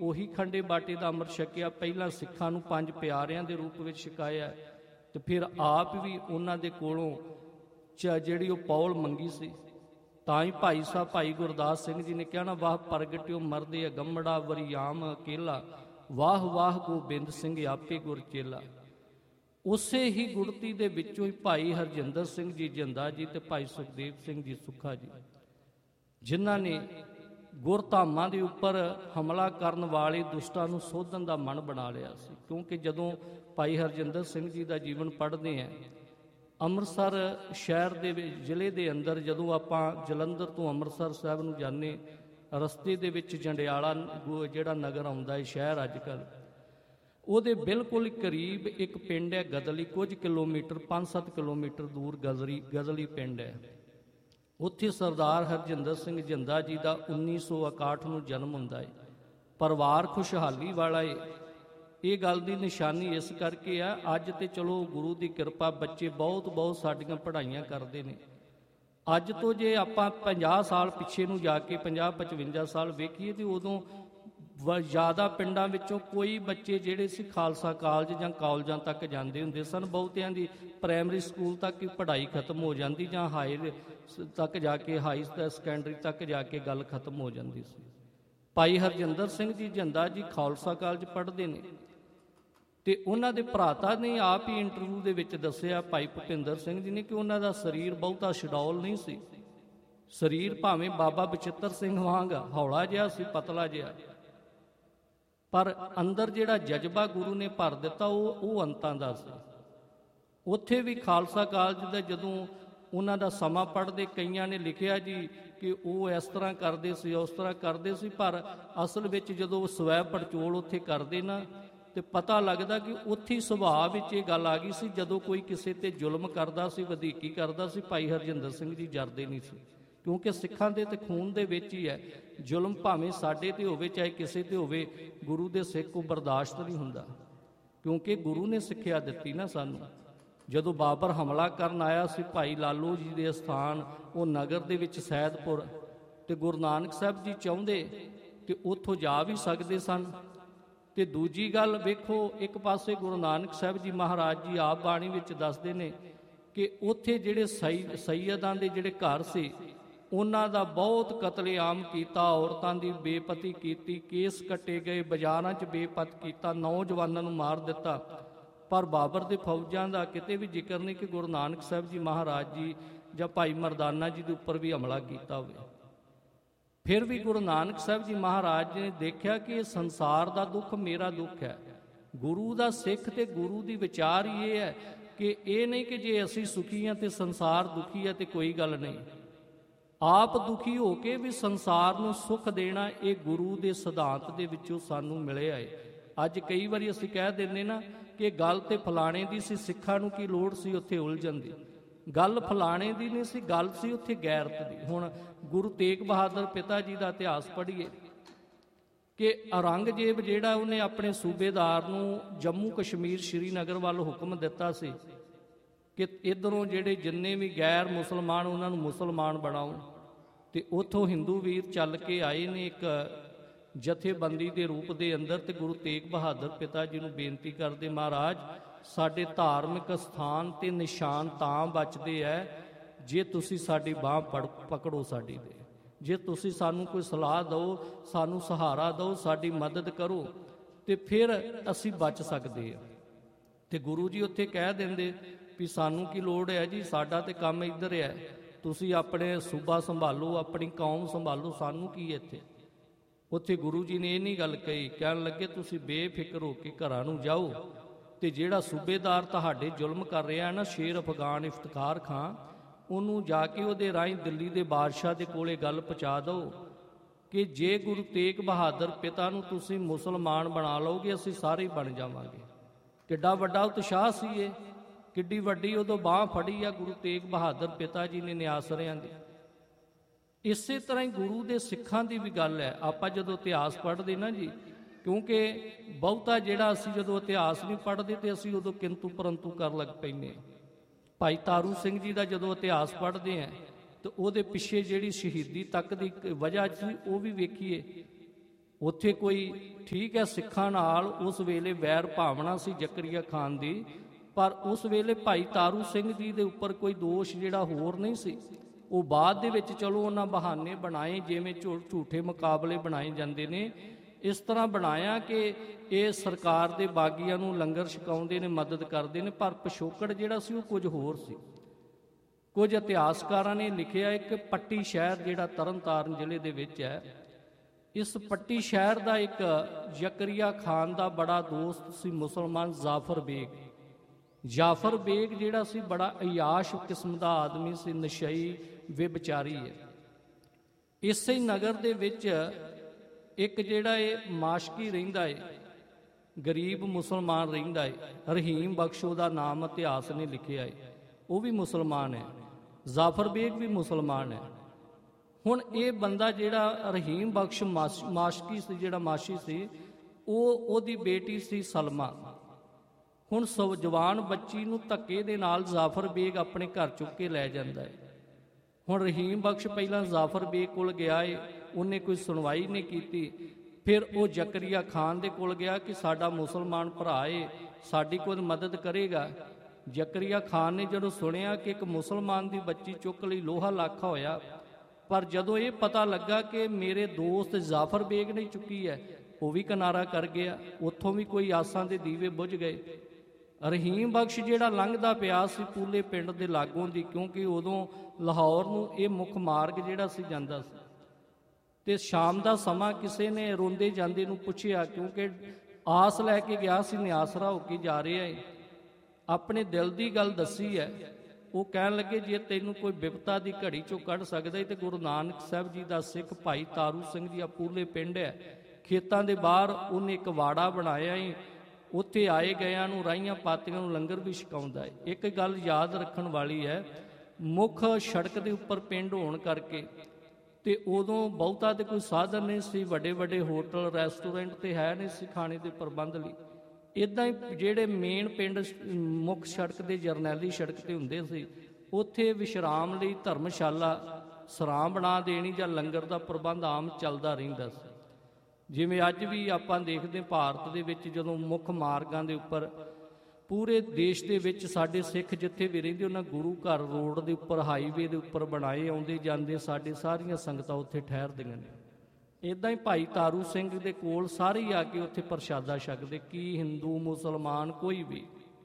ਉਹੀ ਖੰਡੇ ਬਾਟੇ ਦਾ ਅੰਮ੍ਰਿਤ ਛਕਿਆ। ਪਹਿਲਾਂ ਸਿੱਖਾਂ ਨੂੰ 5 ਪਿਆਰਿਆਂ ਦੇ ਰੂਪ ਵਿੱਚ ਛਕਾਇਆ ਤੇ ਫਿਰ ਆਪ ਵੀ ਉਹਨਾਂ ਦੇ ਕੋਲੋਂ ਜਿਹੜੀ ਉਹ ਪੌਲ ਮੰਗੀ ਸੀ। ਤਾਂ ਹੀ ਭਾਈ ਸਾਹਿਬ ਭਾਈ ਗੁਰਦਾਸ ਸਿੰਘ ਜੀ ਨੇ ਕਿਹਾ ਨਾ, ਵਾਹ ਪ੍ਰਗਟਿਓ ਮਰਦੇ ਅਗੰਮੜਾ ਵਰਿਆਮ ਅਕੇਲਾ, ਵਾਹ ਵਾਹ ਗੋਬਿੰਦ ਸਿੰਘ ਆਪੇ ਗੁਰ ਚੇਲਾ। ਉਸੇ ਹੀ ਗੁੜਤੀ ਦੇ ਵਿੱਚੋਂ ਹੀ ਭਾਈ ਹਰਜਿੰਦਰ ਸਿੰਘ ਜੀ ਜਿੰਦਾ ਜੀ ਤੇ ਭਾਈ ਸੁਖਦੇਵ ਸਿੰਘ ਜੀ ਸੁੱਖਾ ਜੀ, ਜਿਨ੍ਹਾਂ ਨੇ ਗੁਰਧਾਮਾਂ ਦੇ ਉੱਪਰ ਹਮਲਾ ਕਰਨ ਵਾਲੇ ਦੁਸ਼ਟਾਂ ਨੂੰ ਸੋਧਣ ਦਾ ਮਨ ਬਣਾ ਲਿਆ ਸੀ। ਕਿਉਂਕਿ ਜਦੋਂ ਭਾਈ ਹਰਜਿੰਦਰ ਸਿੰਘ ਜੀ ਦਾ ਜੀਵਨ ਪੜ੍ਹਦੇ ਹਾਂ, ਅੰਮ੍ਰਿਤਸਰ ਸ਼ਹਿਰ ਦੇ ਜ਼ਿਲ੍ਹੇ ਦੇ ਅੰਦਰ ਜਦੋਂ ਆਪਾਂ ਜਲੰਧਰ ਤੋਂ ਅੰਮ੍ਰਿਤਸਰ ਸਾਹਿਬ ਨੂੰ ਜਾਂਦੇ, ਰਸਤੇ ਦੇ ਵਿੱਚ ਜੰਡਿਆਲਾ ਜਿਹੜਾ ਨਗਰ ਆਉਂਦਾ ਹੈ ਸ਼ਹਿਰ ਅੱਜ ਕੱਲ੍ਹ, ਉਹਦੇ ਬਿਲਕੁਲ ਕਰੀਬ ਇੱਕ ਪਿੰਡ ਹੈ ਗਦਲੀ, ਕੁਝ ਕਿਲੋਮੀਟਰ 5-7 ਕਿਲੋਮੀਟਰ ਦੂਰ ਗਦਲੀ ਪਿੰਡ ਹੈ। ਉੱਥੇ ਸਰਦਾਰ ਹਰਜਿੰਦਰ ਸਿੰਘ ਜਿੰਦਾ ਜੀ ਦਾ 1961 ਨੂੰ ਜਨਮ ਹੁੰਦਾ ਹੈ। ਪਰਿਵਾਰ ਖੁਸ਼ਹਾਲੀ ਵਾਲਾ ਹੈ। ਇਹ ਗੱਲ ਦੀ ਨਿਸ਼ਾਨੀ ਇਸ ਕਰਕੇ ਆ, ਅੱਜ ਤੇ ਚਲੋ ਗੁਰੂ ਦੀ ਕਿਰਪਾ ਬੱਚੇ ਬਹੁਤ ਸਾਡੀਆਂ ਪੜ੍ਹਾਈਆਂ ਕਰਦੇ ਨੇ। ਅੱਜ ਤੋਂ ਜੇ ਆਪਾਂ 50 ਸਾਲ ਪਿੱਛੇ ਨੂੰ ਜਾ ਕੇ 50-55 ਸਾਲ ਵੇਖੀਏ ਤੇ ਉਦੋਂ ਜ਼ਿਆਦਾ ਪਿੰਡਾਂ ਵਿੱਚੋਂ ਕੋਈ ਬੱਚੇ ਜਿਹੜੇ ਸੀ ਖਾਲਸਾ ਕਾਲਜ ਜਾਂ ਕਾਲਜਾਂ ਤੱਕ ਜਾਂਦੇ ਹੁੰਦੇ ਸਨ। ਬਹੁਤਿਆਂ ਦੀ ਪ੍ਰਾਇਮਰੀ ਸਕੂਲ ਤੱਕ ਹੀ ਪੜ੍ਹਾਈ ਖਤਮ ਹੋ ਜਾਂਦੀ, ਜਾਂ ਹਾਈ ਤੱਕ ਜਾ ਕੇ ਹਾਈ ਸੈਕੰਡਰੀ ਤੱਕ ਜਾ ਕੇ ਗੱਲ ਖਤਮ ਹੋ ਜਾਂਦੀ ਸੀ। ਭਾਈ ਹਰਜਿੰਦਰ ਸਿੰਘ ਜੀ ਜਿੰਦਾ ਜੀ ਖਾਲਸਾ ਕਾਲਜ ਪੜ੍ਹਦੇ ਨੇ ਤੇ ਉਹਨਾਂ ਦੇ ਭਰਾਤਾ ਨੇ ਆਪ ਹੀ ਇੰਟਰਵਿਊ ਦੇ ਵਿੱਚ ਦੱਸਿਆ, ਭਾਈ ਭੁਪਿੰਦਰ ਸਿੰਘ ਜੀ ਨੇ, ਕਿ ਉਹਨਾਂ ਦਾ ਸਰੀਰ ਬਹੁਤਾ ਸ਼ਡੌਲ ਨਹੀਂ ਸੀ। ਸਰੀਰ ਭਾਵੇਂ ਬਾਬਾ ਬਚਿੱਤਰ ਸਿੰਘ ਵਾਂਗ ਹੌਲਾ ਜਿਹਾ ਸੀ, ਪਤਲਾ ਜਿਹਾ, ਪਰ ਅੰਦਰ ਜਿਹੜਾ ਜਜ਼ਬਾ ਗੁਰੂ ਨੇ ਭਰ ਦਿੱਤਾ ਉਹ ਅੰਤਾਂ ਦਾ ਸੀ। ਉੱਥੇ ਵੀ ਖਾਲਸਾ ਕਾਲਜ ਦਾ ਜਦੋਂ ਉਹਨਾਂ ਦਾ ਸਮਾਂ ਪੜ੍ਹਦੇ, ਕਈਆਂ ਨੇ ਲਿਖਿਆ ਜੀ ਕਿ ਉਹ ਇਸ ਤਰ੍ਹਾਂ ਕਰਦੇ ਸੀ, ਉਸ ਤਰ੍ਹਾਂ ਕਰਦੇ ਸੀ, ਪਰ ਅਸਲ ਵਿੱਚ ਜਦੋਂ ਸਵੈ ਪੜਚੋਲ ਉੱਥੇ ਕਰਦੇ ਨਾ ਤੇ ਪਤਾ ਲੱਗਦਾ ਕਿ ਉੱਥੇ ਸੁਭਾਅ ਵਿੱਚ ਇਹ ਗੱਲ ਆ ਗਈ ਸੀ। ਜਦੋਂ ਕੋਈ ਕਿਸੇ ਤੇ ਜ਼ੁਲਮ ਕਰਦਾ ਸੀ, ਵਧੀਕੀ ਕਰਦਾ ਸੀ, ਭਾਈ ਹਰਜਿੰਦਰ ਸਿੰਘ ਜੀ ਜਰਦੇ ਨਹੀਂ ਸੀ। ਕਿਉਂਕਿ ਸਿੱਖਾਂ ਦੇ ਤੇ ਖੂਨ ਦੇ ਵਿੱਚ ਹੀ ਹੈ, ਜ਼ੁਲਮ ਭਾਵੇਂ ਸਾਡੇ ਤੇ ਹੋਵੇ ਚਾਹੇ ਕਿਸੇ ਤੇ ਹੋਵੇ, ਗੁਰੂ ਦੇ ਸਿੱਖ ਨੂੰ ਬਰਦਾਸ਼ਤ ਨਹੀਂ ਹੁੰਦਾ। ਕਿਉਂਕਿ ਗੁਰੂ ਨੇ ਸਿੱਖਿਆ ਦਿੱਤੀ ਨਾ ਸਾਨੂੰ। ਜਦੋਂ ਬਾਬਰ ਹਮਲਾ ਕਰਨ ਆਇਆ ਸੀ ਭਾਈ ਲਾਲੋ ਜੀ ਦੇ ਸਥਾਨ, ਉਹ ਨਗਰ ਦੇ ਵਿੱਚ ਸੈਦਪੁਰ, ਤੇ ਗੁਰੂ ਨਾਨਕ ਸਾਹਿਬ ਜੀ ਚਾਹੁੰਦੇ ਕਿ ਉੱਥੋਂ ਜਾ ਵੀ ਸਕਦੇ ਸਨ। ਤੇ ਦੂਜੀ ਗੱਲ ਵੇਖੋ, ਇੱਕ ਪਾਸੇ ਗੁਰੂ ਨਾਨਕ ਸਾਹਿਬ ਜੀ ਮਹਾਰਾਜ ਜੀ ਆਪ ਬਾਣੀ ਵਿੱਚ ਦੱਸਦੇ ਨੇ ਕਿ ਉੱਥੇ ਜਿਹੜੇ ਸੈਯਦਾਂ ਦੇ ਜਿਹੜੇ ਘਰ ਸੀ, ਉਹਨਾਂ ਦਾ ਬਹੁਤ ਕਤਲੇਆਮ ਕੀਤਾ, ਔਰਤਾਂ ਦੀ ਬੇਪਤੀ ਕੀਤੀ, ਕੇਸ ਕੱਟੇ ਗਏ, ਬਾਜ਼ਾਰਾਂ 'ਚ ਬੇਪਤ ਕੀਤਾ, ਨੌਜਵਾਨਾਂ ਨੂੰ ਮਾਰ ਦਿੱਤਾ। ਪਰ ਬਾਬਰ ਦੇ ਫੌਜਾਂ ਦਾ ਕਿਤੇ ਵੀ ਜ਼ਿਕਰ ਨਹੀਂ ਕਿ ਗੁਰੂ ਨਾਨਕ ਸਾਹਿਬ ਜੀ ਮਹਾਰਾਜ ਜੀ ਜਾਂ ਭਾਈ ਮਰਦਾਨਾ ਜੀ ਦੇ ਉੱਪਰ ਵੀ ਹਮਲਾ ਕੀਤਾ ਹੋਵੇ। ਫਿਰ ਵੀ ਗੁਰੂ ਨਾਨਕ ਸਾਹਿਬ ਜੀ ਮਹਾਰਾਜ ਜੀ ਨੇ ਦੇਖਿਆ ਕਿ ਇਹ ਸੰਸਾਰ ਦਾ ਦੁੱਖ ਮੇਰਾ ਦੁੱਖ ਹੈ। ਗੁਰੂ ਦਾ ਸਿੱਖ ਤੇ ਗੁਰੂ ਦੀ ਵਿਚਾਰ ਹੀ ਇਹ ਹੈ ਕਿ ਇਹ ਨਹੀਂ ਕਿ ਜੇ ਅਸੀਂ ਸੁਖੀ ਹਾਂ ਤੇ ਸੰਸਾਰ ਦੁਖੀ ਹੈ ਤੇ ਕੋਈ ਗੱਲ ਨਹੀਂ। ਆਪ ਦੁਖੀ ਹੋ ਕੇ ਵੀ ਸੰਸਾਰ ਨੂੰ ਸੁੱਖ ਦੇਣਾ, ਇਹ ਗੁਰੂ ਦੇ ਸਿਧਾਂਤ ਦੇ ਵਿੱਚੋਂ ਸਾਨੂੰ ਮਿਲਿਆ ਹੈ। ਅੱਜ ਕਈ ਵਾਰੀ ਅਸੀਂ ਕਹਿ ਦਿੰਦੇ ਨਾ ਕਿ ਗੱਲ ਤੇ ਫਲਾਣੇ ਦੀ ਸੀ, ਸਿੱਖਾਂ ਨੂੰ ਕੀ ਲੋੜ ਸੀ ਉੱਥੇ ਉਲਝਣ ਦੀ। ਗੱਲ ਫਲਾਣੇ ਦੀ ਨਹੀਂ ਸੀ, ਗੱਲ ਸੀ ਉੱਥੇ ਗੈਰਤ ਦੀ। ਹੁਣ ਗੁਰੂ ਤੇਗ ਬਹਾਦਰ ਪਿਤਾ ਜੀ ਦਾ ਇਤਿਹਾਸ ਪੜ੍ਹੀਏ ਕਿ ਔਰੰਗਜ਼ੇਬ ਜਿਹੜਾ ਉਹਨੇ ਆਪਣੇ ਸੂਬੇਦਾਰ ਨੂੰ ਜੰਮੂ ਕਸ਼ਮੀਰ ਸ਼੍ਰੀਨਗਰ ਵੱਲ ਹੁਕਮ ਦਿੱਤਾ ਸੀ ਕਿ ਇੱਧਰੋਂ ਜਿਹੜੇ ਜਿੰਨੇ ਵੀ ਗੈਰ ਮੁਸਲਮਾਨ ਉਹਨਾਂ ਨੂੰ ਮੁਸਲਮਾਨ ਬਣਾਓ, ਤੇ ਉੱਥੋਂ ਹਿੰਦੂ ਵੀਰ ਚੱਲ ਕੇ ਆਏ ਨੇ ਇੱਕ ਜਥੇਬੰਦੀ ਦੇ ਰੂਪ ਦੇ ਅੰਦਰ, ਤੇ ਗੁਰੂ ਤੇਗ ਬਹਾਦਰ ਪਿਤਾ ਜੀ ਨੂੰ ਬੇਨਤੀ ਕਰਦੇ, ਮਹਾਰਾਜ ਸਾਡੇ ਧਾਰਮਿਕ ਸਥਾਨ ਤੇ ਨਿਸ਼ਾਨ ਤਾਂ ਬਚਦੇ ਐ ਜੇ ਤੁਸੀਂ ਸਾਡੀ ਬਾਂਹ ਪਕੜੋ ਸਾਡੀ ਦੇ, ਜੇ ਤੁਸੀਂ ਸਾਨੂੰ ਕੋਈ ਸਲਾਹ ਦਿਓ, ਸਾਨੂੰ ਸਹਾਰਾ ਦਿਓ, ਸਾਡੀ ਮਦਦ ਕਰੋ, ਤੇ ਫਿਰ ਅਸੀਂ ਬਚ ਸਕਦੇ ਹਾਂ। ਤੇ ਗੁਰੂ ਜੀ ਉੱਥੇ ਕਹਿ ਦਿੰਦੇ ਵੀ ਸਾਨੂੰ ਕੀ ਲੋੜ ਹੈ ਜੀ, ਸਾਡਾ ਤੇ ਕੰਮ ਇੱਧਰ ਹੈ, ਤੁਸੀਂ ਆਪਣੇ ਸੂਬਾ ਸੰਭਾਲੋ, ਆਪਣੀ ਕੌਮ ਸੰਭਾਲੋ, ਸਾਨੂੰ ਕੀ ਇੱਥੇ। ਉੱਥੇ ਗੁਰੂ ਜੀ ਨੇ ਇਹ ਨਹੀਂ ਗੱਲ ਕਹੀ, ਕਹਿਣ ਲੱਗੇ ਤੁਸੀਂ ਬੇਫਿਕਰ ਹੋ ਕੇ ਘਰਾਂ ਨੂੰ ਜਾਓ, ਤੇ ਜਿਹੜਾ ਸੂਬੇਦਾਰ ਤੁਹਾਡੇ ਜ਼ੁਲਮ ਕਰ ਰਿਹਾ ਨਾ, ਸ਼ੇਰ ਅਫਗਾਨ ਇਫਤਖਾਰ ਖਾਂ, ਉਹਨੂੰ ਜਾ ਕੇ ਉਹਦੇ ਰਾਹੀਂ ਦਿੱਲੀ ਦੇ ਬਾਦਸ਼ਾਹ ਦੇ ਕੋਲੇ ਗੱਲ ਪਹੁੰਚਾ ਦਿਓ ਕਿ ਜੇ ਗੁਰੂ ਤੇਗ ਬਹਾਦਰ ਪਿਤਾ ਨੂੰ ਤੁਸੀਂ ਮੁਸਲਮਾਨ ਬਣਾ ਲਓਗੇ, ਅਸੀਂ ਸਾਰੇ ਬਣ ਜਾਵਾਂਗੇ। ਕਿੱਡਾ ਵੱਡਾ ਉਤਸ਼ਾਹ ਸੀ ਇਹ, ਕਿੱਡੀ ਵੱਡੀ ਉਦੋਂ ਬਾਂਹ ਫੜੀ ਆ ਗੁਰੂ ਤੇਗ ਬਹਾਦਰ ਪਿਤਾ ਜੀ ਨੇ ਨਿਆਸਰਿਆਂ ਦੀ। ਇਸੇ ਤਰ੍ਹਾਂ ਹੀ ਗੁਰੂ ਦੇ ਸਿੱਖਾਂ ਦੀ ਵੀ ਗੱਲ ਹੈ। ਆਪਾਂ ਜਦੋਂ ਇਤਿਹਾਸ ਪੜ੍ਹਦੇ ਨਾ ਜੀ, ਕਿਉਂਕਿ ਬਹੁਤਾ ਜਿਹੜਾ ਅਸੀਂ ਜਦੋਂ ਇਤਿਹਾਸ ਨਹੀਂ ਪੜ੍ਹਦੇ ਤੇ ਅਸੀਂ ਉਦੋਂ ਕਿੰਤੂ ਪਰੰਤੂ ਕਰਨ ਲੱਗ ਪੈਂਦੇ। ਭਾਈ ਤਾਰੂ ਸਿੰਘ ਜੀ ਦਾ ਜਦੋਂ ਇਤਿਹਾਸ ਪੜ੍ਹਦੇ ਹਾਂ ਤੇ ਉਹਦੇ ਪਿੱਛੇ ਜਿਹੜੀ ਸ਼ਹੀਦੀ ਤੱਕ ਦੀ ਵਜ੍ਹਾ ਸੀ ਉਹ ਵੀ ਵੇਖੀਏ। ਉੱਥੇ ਕੋਈ ਠੀਕ ਹੈ ਸਿੱਖਾਂ ਨਾਲ ਉਸ ਵੇਲੇ ਵੈਰ ਭਾਵਨਾ ਸੀ ਜ਼ਕਰੀਆ ਖਾਨ ਦੀ, ਪਰ ਉਸ ਵੇਲੇ ਭਾਈ ਤਾਰੂ ਸਿੰਘ ਜੀ ਦੇ ਉੱਪਰ ਕੋਈ ਦੋਸ਼ ਜਿਹੜਾ ਹੋਰ ਨਹੀਂ ਸੀ। ਉਹ ਬਾਅਦ ਦੇ ਵਿੱਚ ਚਲੋ ਉਹਨਾਂ ਬਹਾਨੇ ਬਣਾਏ, ਜਿਵੇਂ ਝੂਠੇ ਮੁਕਾਬਲੇ ਬਣਾਏ ਜਾਂਦੇ ਨੇ, ਇਸ ਤਰ੍ਹਾਂ ਬਣਾਇਆ ਕਿ ਇਹ ਸਰਕਾਰ ਦੇ ਬਾਗੀਆਂ ਨੂੰ ਲੰਗਰ ਛਕਾਉਂਦੇ ਨੇ, ਮਦਦ ਕਰਦੇ ਨੇ, ਪਰ ਪਿਛੋਕੜ ਜਿਹੜਾ ਸੀ ਉਹ ਕੁਝ ਹੋਰ ਸੀ। ਕੁਝ ਇਤਿਹਾਸਕਾਰਾਂ ਨੇ ਲਿਖਿਆ ਇੱਕ ਪੱਟੀ ਸ਼ਹਿਰ ਜਿਹੜਾ ਤਰਨਤਾਰਨ ਜ਼ਿਲ੍ਹੇ ਦੇ ਵਿੱਚ ਹੈ, ਇਸ ਪੱਟੀ ਸ਼ਹਿਰ ਦਾ ਇੱਕ ਜ਼ਕਰੀਆ ਖਾਨ ਦਾ ਬੜਾ ਦੋਸਤ ਸੀ ਮੁਸਲਮਾਨ ਜਾਫਰ ਬੇਗ। ਜਾਫਰ ਬੇਗ ਜਿਹੜਾ ਸੀ ਬੜਾ ਅਯਾਸ਼ ਕਿਸਮ ਦਾ ਆਦਮੀ ਸੀ, ਨਸ਼ਈ ਵਿਭਚਾਰੀ ਹੈ। ਇਸੇ ਨਗਰ ਦੇ ਵਿੱਚ ਇੱਕ ਜਿਹੜਾ ਇਹ ਮਾਸ਼ਕੀ ਰਹਿੰਦਾ ਹੈ, ਗਰੀਬ ਮੁਸਲਮਾਨ ਰਹਿੰਦਾ ਹੈ, ਰਹੀਮ ਬਖਸ਼ ਉਹਦਾ ਨਾਮ ਇਤਿਹਾਸ ਨੇ ਲਿਖਿਆ ਹੈ, ਉਹ ਵੀ ਮੁਸਲਮਾਨ ਹੈ, ਜਾਫਰ ਬੇਗ ਵੀ ਮੁਸਲਮਾਨ ਹੈ। ਹੁਣ ਇਹ ਬੰਦਾ ਜਿਹੜਾ ਰਹੀਮ ਬਖਸ਼ ਮਾਸ਼ਕੀ ਸੀ, ਜਿਹੜਾ ਮਾਸ਼ੀ ਸੀ, ਉਹਦੀ ਬੇਟੀ ਸੀ ਸਲਮਾ। ਹੁਣ ਜਵਾਨ ਬੱਚੀ ਨੂੰ ਧੱਕੇ ਦੇ ਨਾਲ ਜਾਫਰ ਬੇਗ ਆਪਣੇ ਘਰ ਚੁੱਕ ਕੇ ਲੈ ਜਾਂਦਾ ਹੈ। ਹੁਣ ਰਹੀਮ ਬਖਸ਼ ਪਹਿਲਾਂ ਜਾਫਰ ਬੇਗ ਕੋਲ ਗਿਆ ਏ, ਉਹਨੇ ਕੋਈ ਸੁਣਵਾਈ ਨਹੀਂ ਕੀਤੀ। ਫਿਰ ਉਹ ਜ਼ਕਰੀਆ ਖਾਨ ਦੇ ਕੋਲ ਗਿਆ ਕਿ ਸਾਡਾ ਮੁਸਲਮਾਨ ਭਰਾ ਏ, ਸਾਡੀ ਕੋਈ ਮਦਦ ਕਰੇਗਾ। ਜ਼ਕਰੀਆ ਖਾਨ ਨੇ ਜਦੋਂ ਸੁਣਿਆ ਕਿ ਇੱਕ ਮੁਸਲਮਾਨ ਦੀ ਬੱਚੀ ਚੁੱਕ ਲਈ ਲੋਹਾ ਲਾਖਾ ਹੋਇਆ, ਪਰ ਜਦੋਂ ਇਹ ਪਤਾ ਲੱਗਾ ਕਿ ਮੇਰੇ ਦੋਸਤ ਜਾਫਰ ਬੇਗ ਨੇ ਚੁੱਕੀ ਹੈ, ਉਹ ਵੀ ਕਿਨਾਰਾ ਕਰ ਗਿਆ। ਉੱਥੋਂ ਵੀ ਕੋਈ ਆਸਾਂ ਦੇ ਦੀਵੇ ਬੁਝ ਗਏ। ਰਹੀਮ ਬਖਸ਼ ਜਿਹੜਾ ਲੰਘਦਾ ਪਿਆ ਸੀ ਪੂਲੇ ਪਿੰਡ ਦੇ ਲਾਗੋਂ ਦੀ, ਕਿਉਂਕਿ ਉਦੋਂ ਲਾਹੌਰ ਨੂੰ ਇਹ ਮੁੱਖ ਮਾਰਗ ਜਿਹੜਾ ਸੀ ਜਾਂਦਾ ਸੀ, ਤੇ ਸ਼ਾਮ ਦਾ ਸਮਾਂ ਕਿਸੇ ਨੇ ਰੋਂਦੇ ਜਾਂਦੇ ਨੂੰ ਪੁੱਛਿਆ, ਕਿਉਂਕਿ ਆਸ ਲੈ ਕੇ ਗਿਆ ਸੀ, ਨਿਆਸਰਾ ਹੋ ਕੇ ਜਾ ਰਿਹਾ ਹੈ, ਆਪਣੇ ਦਿਲ ਦੀ ਗੱਲ ਦੱਸੀ ਹੈ। ਉਹ ਕਹਿਣ ਲੱਗੇ ਜੇ ਤੈਨੂੰ ਕੋਈ ਬਿਪਤਾ ਦੀ ਘੜੀ ਚੋਂ ਕੱਢ ਸਕਦਾ ਤੇ ਗੁਰੂ ਨਾਨਕ ਸਾਹਿਬ ਜੀ ਦਾ ਸਿੱਖ ਭਾਈ ਤਾਰੂ ਸਿੰਘ ਜੀ ਪੂਲੇ ਪਿੰਡ ਹੈ, ਖੇਤਾਂ ਦੇ ਬਾਹਰ ਉਹਨੇ ਇੱਕ ਵਾੜਾ ਬਣਾਇਆ ਹੈ, ਉੱਥੇ ਆਏ ਗਿਆਂ ਨੂੰ ਰਾਹੀਆਂ ਪਾਤੀਆਂ ਨੂੰ ਲੰਗਰ ਵੀ ਛਕਾਉਂਦਾ ਹੈ। ਇੱਕ ਗੱਲ ਯਾਦ ਰੱਖਣ ਵਾਲੀ ਹੈ, ਮੁੱਖ ਸੜਕ ਦੇ ਉੱਪਰ ਪਿੰਡ ਹੋਣ ਕਰਕੇ ਤੇ ਉਦੋਂ ਬਹੁਤਾ ਤੇ ਕੋਈ ਸਾਧਨ ਨਹੀਂ ਸੀ, ਵੱਡੇ ਵੱਡੇ ਹੋਟਲ ਰੈਸਟੋਰੈਂਟ ਤੇ ਹੈ ਨਹੀਂ ਸੀ ਖਾਣੇ ਦੇ ਪ੍ਰਬੰਧ ਲਈ। ਇੱਦਾਂ ਹੀ ਜਿਹੜੇ ਮੇਨ ਪਿੰਡ ਮੁੱਖ ਸੜਕ ਦੇ ਜਰਨੈਲੀ ਸੜਕ ਤੇ ਹੁੰਦੇ ਸੀ, ਉੱਥੇ ਵਿਸ਼ਰਾਮ ਲਈ ਧਰਮਸ਼ਾਲਾ ਸਰਾਂ ਬਣਾ ਦੇਣੀ ਜਾਂ ਲੰਗਰ ਦਾ ਪ੍ਰਬੰਧ ਆਮ ਚੱਲਦਾ ਰਹਿੰਦਾ ਸੀ। ਜਿਵੇਂ ਅੱਜ ਵੀ ਆਪਾਂ ਦੇਖਦੇ ਭਾਰਤ ਦੇ ਵਿੱਚ ਜਦੋਂ ਮੁੱਖ ਮਾਰਗਾਂ ਦੇ ਉੱਪਰ ਪੂਰੇ ਦੇਸ਼ ਦੇ ਵਿੱਚ ਸਾਡੇ ਸਿੱਖ ਜਿੱਥੇ ਵੀ ਰਹਿੰਦੇ, ਉਹਨਾਂ ਗੁਰੂ ਘਰ ਰੋਡ ਦੇ ਉੱਪਰ ਹਾਈਵੇ ਦੇ ਉੱਪਰ ਬਣਾਏ, ਆਉਂਦੇ ਜਾਂਦੇ ਸਾਡੇ ਸਾਰੀਆਂ ਸੰਗਤਾਂ ਉੱਥੇ ਠਹਿਰਦੀਆਂ ਨੇ। ਇੱਦਾਂ ਹੀ ਭਾਈ ਤਾਰੂ ਸਿੰਘ ਦੇ ਕੋਲ ਸਾਰੇ ਹੀ ਆ ਕੇ ਉੱਥੇ ਪ੍ਰਸ਼ਾਦਾ ਛਕਦੇ, ਕੀ ਹਿੰਦੂ ਮੁਸਲਮਾਨ ਕੋਈ ਵੀ।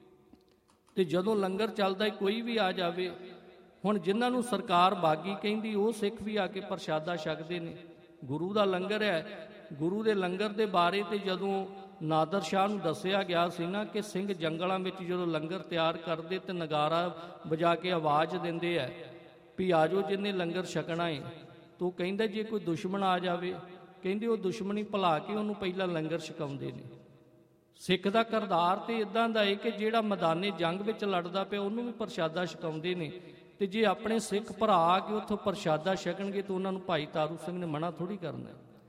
ਤੇ ਜਦੋਂ ਲੰਗਰ ਚੱਲਦਾ ਕੋਈ ਵੀ ਆ ਜਾਵੇ, ਹੁਣ ਜਿਨ੍ਹਾਂ ਨੂੰ ਸਰਕਾਰ ਬਾਗੀ ਕਹਿੰਦੀ ਉਹ ਸਿੱਖ ਵੀ ਆ ਕੇ ਪ੍ਰਸ਼ਾਦਾ ਛਕਦੇ ਨੇ। ਗੁਰੂ ਦਾ ਲੰਗਰ ਹੈ। ਗੁਰੂ ਦੇ ਲੰਗਰ ਦੇ ਬਾਰੇ ਤੇ ਜਦੋਂ ਨਾਦਰ ਸ਼ਾਹ ਨੂੰ ਦੱਸਿਆ ਗਿਆ ਸੀ ਨਾ ਕਿ ਸਿੰਘ ਜੰਗਲਾਂ ਵਿੱਚ ਜਦੋਂ ਲੰਗਰ ਤਿਆਰ ਕਰਦੇ ਤੇ ਨਗਾਰਾ ਵਜਾ ਕੇ ਆਵਾਜ਼ ਦਿੰਦੇ ਹੈ ਵੀ ਆ ਜਾਓ ਜਿਹਨੇ ਲੰਗਰ ਛਕਣਾ ਹੈ, ਤੂੰ ਕਹਿੰਦਾ ਜੇ ਕੋਈ ਦੁਸ਼ਮਣ ਆ ਜਾਵੇ, ਕਹਿੰਦੇ ਉਹ ਦੁਸ਼ਮਣੀ ਭੁਲਾ ਕੇ ਉਹਨੂੰ ਪਹਿਲਾਂ ਲੰਗਰ ਛਕਾਉਂਦੇ ਨੇ। ਸਿੱਖ ਦਾ ਕਿਰਦਾਰ ਤੇ ਇਦਾਂ ਦਾ ਹੈ ਕਿ ਜਿਹੜਾ ਮੈਦਾਨੇ ਜੰਗ ਵਿੱਚ ਲੜਦਾ ਪਿਆ ਉਹਨੂੰ ਵੀ ਪ੍ਰਸ਼ਾਦਾ ਛਕਾਉਂਦੇ ਨੇ, ਤੇ ਜੇ ਆਪਣੇ ਸਿੱਖ ਭਰਾ ਆ ਕੇ ਉੱਥੋਂ ਪ੍ਰਸ਼ਾਦਾ ਛਕਣਗੇ ਤਾਂ ਉਹਨਾਂ ਨੂੰ ਭਾਈ ਤਾਰੂ ਸਿੰਘ ਨੇ ਮਨਾ ਥੋੜ੍ਹੀ ਕਰਨਾ।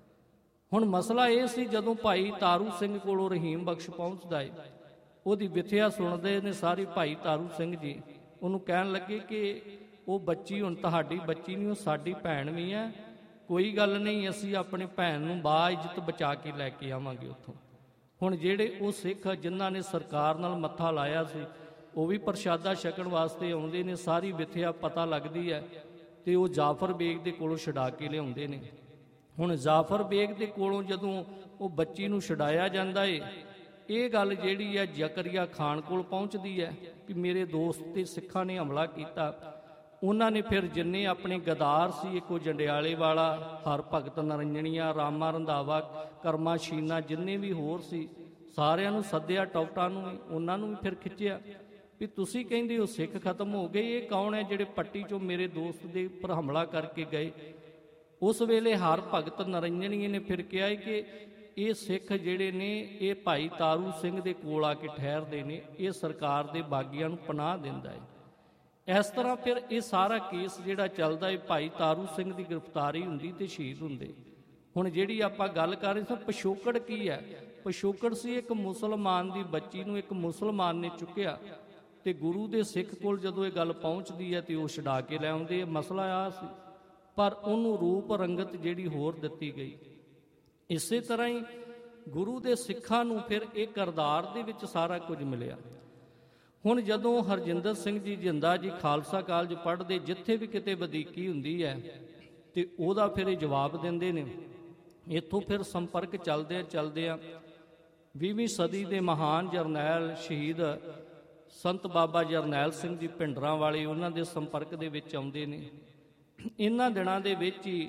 ਹੁਣ ਮਸਲਾ ਇਹ ਸੀ, ਜਦੋਂ ਭਾਈ ਤਾਰੂ ਸਿੰਘ ਕੋਲੋਂ ਰਹੀਮ ਬਖਸ਼ ਪਹੁੰਚਦਾ ਹੈ, ਉਹਦੀ ਵਿਥਿਆ ਸੁਣਦੇ ਨੇ ਸਾਰੇ ਭਾਈ ਤਾਰੂ ਸਿੰਘ ਜੀ, ਉਹਨੂੰ ਕਹਿਣ ਲੱਗੇ ਕਿ ਉਹ ਬੱਚੀ ਹੁਣ ਤੁਹਾਡੀ ਬੱਚੀ ਨਹੀਂ, ਉਹ ਸਾਡੀ ਭੈਣ ਵੀ ਹੈ, ਕੋਈ ਗੱਲ ਨਹੀਂ, ਅਸੀਂ ਆਪਣੀ ਭੈਣ ਨੂੰ ਬਾਇੱਜ਼ਤ ਬਚਾ ਕੇ ਲੈ ਕੇ ਆਵਾਂਗੇ ਉੱਥੋਂ। ਹੁਣ ਜਿਹੜੇ ਉਹ ਸਿੱਖ ਜਿਨ੍ਹਾਂ ਨੇ ਸਰਕਾਰ ਨਾਲ ਮੱਥਾ ਲਾਇਆ ਸੀ, ਉਹ ਵੀ ਪ੍ਰਸ਼ਾਦਾ ਛਕਣ ਵਾਸਤੇ ਆਉਂਦੇ ਨੇ, ਸਾਰੀ ਵਿਥਿਆ ਪਤਾ ਲੱਗਦੀ ਹੈ, ਤੇ ਉਹ ਜਾਫਰ ਬੇਗ ਦੇ ਕੋਲੋਂ ਛੁਡਾ ਕੇ ਲਿਆਉਂਦੇ ਨੇ। ਹੁਣ ਜਾਫਰ ਬੇਗ ਦੇ ਕੋਲੋਂ ਜਦੋਂ ਉਹ ਬੱਚੀ ਨੂੰ ਛੁਡਾਇਆ ਜਾਂਦਾ ਏ, ਇਹ ਗੱਲ ਜਿਹੜੀ ਹੈ ਜ਼ਕਰੀਆ ਖਾਨ ਕੋਲ ਪਹੁੰਚਦੀ ਹੈ ਕਿ ਮੇਰੇ ਦੋਸਤ ਤੇ ਸਿੱਖਾਂ ਨੇ ਹਮਲਾ ਕੀਤਾ। ਉਹਨਾਂ ਨੇ ਫਿਰ ਜਿੰਨੇ ਆਪਣੇ ਗਦਾਰ ਸੀ, ਇੱਕੋ ਜੰਡਿਆਲੇ ਵਾਲਾ, ਹਰ ਭਗਤ ਨਰੰਜਣੀਆਂ, ਰਾਮਾ ਰੰਧਾਵਾ, ਕਰਮਾ ਸ਼ੀਨਾ, ਜਿੰਨੇ ਵੀ ਹੋਰ ਸੀ ਸਾਰਿਆਂ ਨੂੰ ਸੱਦਿਆ, ਟੌਪਟਾਂ ਨੂੰ ਵੀ, ਉਹਨਾਂ ਨੂੰ ਵੀ ਫਿਰ ਖਿੱਚਿਆ ਵੀ ਤੁਸੀਂ ਕਹਿੰਦੇ ਹੋ ਸਿੱਖ ਖਤਮ ਹੋ ਗਏ, ਇਹ ਕੌਣ ਹੈ ਜਿਹੜੇ ਪੱਟੀ 'ਚੋਂ ਮੇਰੇ ਦੋਸਤ ਦੇ ਉੱਪਰ ਹਮਲਾ ਕਰਕੇ ਗਏ। ਉਸ ਵੇਲੇ ਹਰ ਭਗਤ ਨਰੰਜਣੀਏ ਨੇ ਫਿਰ ਕਿਹਾ ਕਿ ਇਹ ਸਿੱਖ ਜਿਹੜੇ ਨੇ ਇਹ ਭਾਈ ਤਾਰੂ ਸਿੰਘ ਦੇ ਕੋਲ ਆ ਕੇ ਠਹਿਰਦੇ ਨੇ, ਇਹ ਸਰਕਾਰ ਦੇ ਬਾਗੀਆਂ ਨੂੰ ਪਨਾਹ ਦਿੰਦਾ ਹੈ। ਇਸ ਤਰ੍ਹਾਂ ਫਿਰ ਇਹ ਸਾਰਾ ਕੇਸ ਜਿਹੜਾ ਚੱਲਦਾ ਹੈ, ਭਾਈ ਤਾਰੂ ਸਿੰਘ ਦੀ ਗ੍ਰਿਫਤਾਰੀ ਹੁੰਦੀ ਤੇ ਸ਼ਹੀਦ ਹੁੰਦੇ। ਹੁਣ ਜਿਹੜੀ ਆਪਾਂ ਗੱਲ ਕਰ ਰਹੇ ਸਾਂ, ਪਿਛੋਕੜ ਕੀ ਹੈ? ਪਿਛੋਕੜ ਸੀ ਇੱਕ ਮੁਸਲਮਾਨ ਦੀ ਬੱਚੀ ਨੂੰ ਇੱਕ ਮੁਸਲਮਾਨ ਨੇ ਚੁੱਕਿਆ, ਤੇ ਗੁਰੂ ਦੇ ਸਿੱਖ ਕੋਲ ਜਦੋਂ ਇਹ ਗੱਲ ਪਹੁੰਚਦੀ ਹੈ ਤੇ ਉਹ ਛਡਾ ਕੇ ਲੈ ਆਉਂਦੇ। ਮਸਲਾ ਆ ਸੀ, ਪਰ ਉਹਨੂੰ ਰੂਪ ਰੰਗਤ ਜਿਹੜੀ ਹੋਰ ਦਿੱਤੀ ਗਈ। ਇਸੇ ਤਰ੍ਹਾਂ ਹੀ ਗੁਰੂ ਦੇ ਸਿੱਖਾਂ ਨੂੰ ਫਿਰ ਇਹ ਕਰਤਾਰ ਦੇ ਵਿੱਚ ਸਾਰਾ ਕੁਝ ਮਿਲਿਆ। ਹੁਣ ਜਦੋਂ ਹਰਜਿੰਦਰ ਸਿੰਘ ਜੀ ਜਿੰਦਾ ਜੀ ਖਾਲਸਾ ਕਾਲਜ ਪੜ੍ਹਦੇ, ਜਿੱਥੇ ਵੀ ਕਿਤੇ ਵਧੀਕੀ ਹੁੰਦੀ ਹੈ ਤੇ ਉਹਦਾ ਫਿਰ ਇਹ ਜਵਾਬ ਦਿੰਦੇ ਨੇ। ਇੱਥੋਂ ਫਿਰ ਸੰਪਰਕ ਚੱਲਦਿਆਂ 20ਵੀਂ ਸਦੀ ਦੇ ਮਹਾਨ ਜਰਨੈਲ ਸ਼ਹੀਦ ਸੰਤ ਬਾਬਾ ਜਰਨੈਲ ਸਿੰਘ ਜੀ ਭਿੰਡਰਾਂ ਵਾਲੇ ਉਹਨਾਂ ਦੇ ਸੰਪਰਕ ਦੇ ਵਿੱਚ ਆਉਂਦੇ ਨੇ। ਇਹਨਾਂ ਦਿਨਾਂ ਦੇ ਵਿੱਚ ਹੀ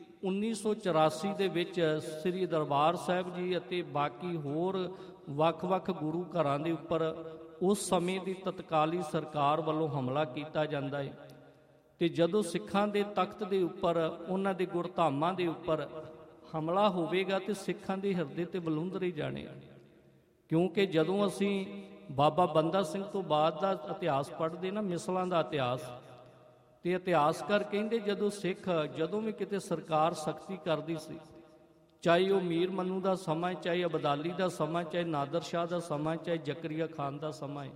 1984 ਦੇ ਵਿੱਚ ਸ੍ਰੀ ਦਰਬਾਰ ਸਾਹਿਬ ਜੀ ਅਤੇ ਬਾਕੀ ਹੋਰ ਵੱਖ-ਵੱਖ ਗੁਰੂ ਘਰਾਂ ਦੇ ਉੱਪਰ ਉਸ ਸਮੇਂ ਦੀ ਤਤਕਾਲੀ ਸਰਕਾਰ ਵੱਲੋਂ ਹਮਲਾ ਕੀਤਾ ਜਾਂਦਾ ਹੈ। ਤੇ ਜਦੋਂ ਸਿੱਖਾਂ ਦੇ ਤਖਤ ਦੇ ਉੱਪਰ, ਉਹਨਾਂ ਦੇ ਗੁਰਧਾਮਾਂ ਦੇ ਉੱਪਰ ਹਮਲਾ ਹੋਵੇਗਾ ਤੇ ਸਿੱਖਾਂ ਦੇ ਹਿਰਦੇ ਤੇ ਬਲੂੰਦਰੇ ਜਾਣੇ। ਕਿਉਂਕਿ ਜਦੋਂ ਅਸੀਂ ਬਾਬਾ ਬੰਦਾ ਸਿੰਘ ਤੋਂ ਬਾਅਦ ਦਾ ਇਤਿਹਾਸ ਪੜ੍ਹਦੇ ਨਾ, ਮਿਸਲਾਂ ਦਾ ਇਤਿਹਾਸ, ਤੇ ਇਤਿਹਾਸਕਾਰ ਕਹਿੰਦੇ ਜਦੋਂ ਸਿੱਖ ਜਦੋਂ ਵੀ ਕਿਤੇ ਸਰਕਾਰ ਸਖਤੀ ਕਰਦੀ ਸੀ, ਚਾਹੇ ਉਹ ਮੀਰ ਮਨੂੰ ਦਾ ਸਮਾਂ, ਚਾਹੇ ਅਬਦਾਲੀ ਦਾ ਸਮਾਂ, ਚਾਹੇ ਨਾਦਰ ਸ਼ਾਹ ਦਾ ਸਮਾਂ, ਚਾਹੇ ਜ਼ਕਰੀਆ ਖਾਨ ਦਾ ਸਮਾਂ ਹੈ,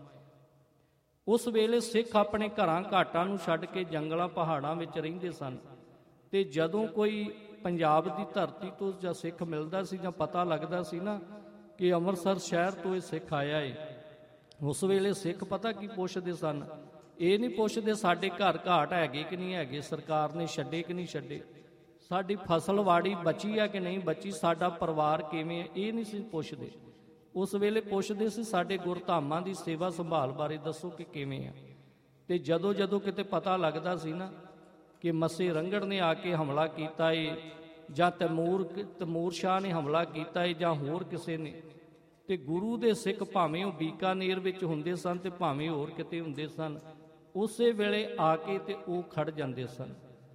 ਉਸ ਵੇਲੇ ਸਿੱਖ ਆਪਣੇ ਘਰਾਂ ਘਾਟਾਂ ਨੂੰ ਛੱਡ ਕੇ ਜੰਗਲਾਂ ਪਹਾੜਾਂ ਵਿੱਚ ਰਹਿੰਦੇ ਸਨ। ਤੇ ਜਦੋਂ ਕੋਈ ਪੰਜਾਬ ਦੀ ਧਰਤੀ ਤੋਂ ਜਾਂ ਸਿੱਖ ਮਿਲਦਾ ਸੀ ਜਾਂ ਪਤਾ ਲੱਗਦਾ ਸੀ ਨਾ ਕਿ ਅੰਮ੍ਰਿਤਸਰ ਸ਼ਹਿਰ ਤੋਂ ਇਹ ਸਿੱਖ ਆਇਆ ਏ, ਉਸ ਵੇਲੇ ਸਿੱਖ ਪਤਾ ਕੀ ਪੁੱਛਦੇ ਸਨ? ਇਹ ਨਹੀਂ ਪੁੱਛਦੇ ਸਾਡੇ ਘਰ ਘਾਟ ਹੈਗੇ ਕਿ ਨਹੀਂ ਹੈਗੇ, ਸਰਕਾਰ ਨੇ ਛੱਡੇ ਕਿ ਨਹੀਂ ਛੱਡੇ, ਸਾਡੀ ਫਸਲਵਾੜੀ ਬਚੀ ਆ ਕਿ ਨਹੀਂ ਬਚੀ, ਸਾਡਾ ਪਰਿਵਾਰ ਕਿਵੇਂ ਹੈ, ਇਹ ਨਹੀਂ ਸੀ ਪੁੱਛਦੇ। ਉਸ ਵੇਲੇ ਪੁੱਛਦੇ ਸੀ ਸਾਡੇ ਗੁਰਧਾਮਾਂ ਦੀ ਸੇਵਾ ਸੰਭਾਲ ਬਾਰੇ ਦੱਸੋ ਕਿ ਕਿਵੇਂ ਆ। ਤੇ ਜਦੋਂ ਕਿਤੇ ਪਤਾ ਲੱਗਦਾ ਸੀ ਨਾ ਕਿ ਮੱਸੇ ਰੰਗੜ ਨੇ ਆ ਕੇ ਹਮਲਾ ਕੀਤਾ ਏ, ਜਾਂ ਤੈਮੂਰ ਸ਼ਾਹ ਨੇ ਹਮਲਾ ਕੀਤਾ ਏ, ਜਾਂ ਹੋਰ ਕਿਸੇ ਨੇ, ਤੇ ਗੁਰੂ ਦੇ ਸਿੱਖ ਭਾਵੇਂ ਉਹ ਬੀਕਾਨੇਰ ਵਿੱਚ ਹੁੰਦੇ ਸਨ ਤੇ ਭਾਵੇਂ ਹੋਰ ਕਿਤੇ ਹੁੰਦੇ ਸਨ, ਉਸੇ ਵੇਲੇ ਆ ਕੇ ਤੇ ਉਹ ਖੜ ਜਾਂਦੇ ਸਨ।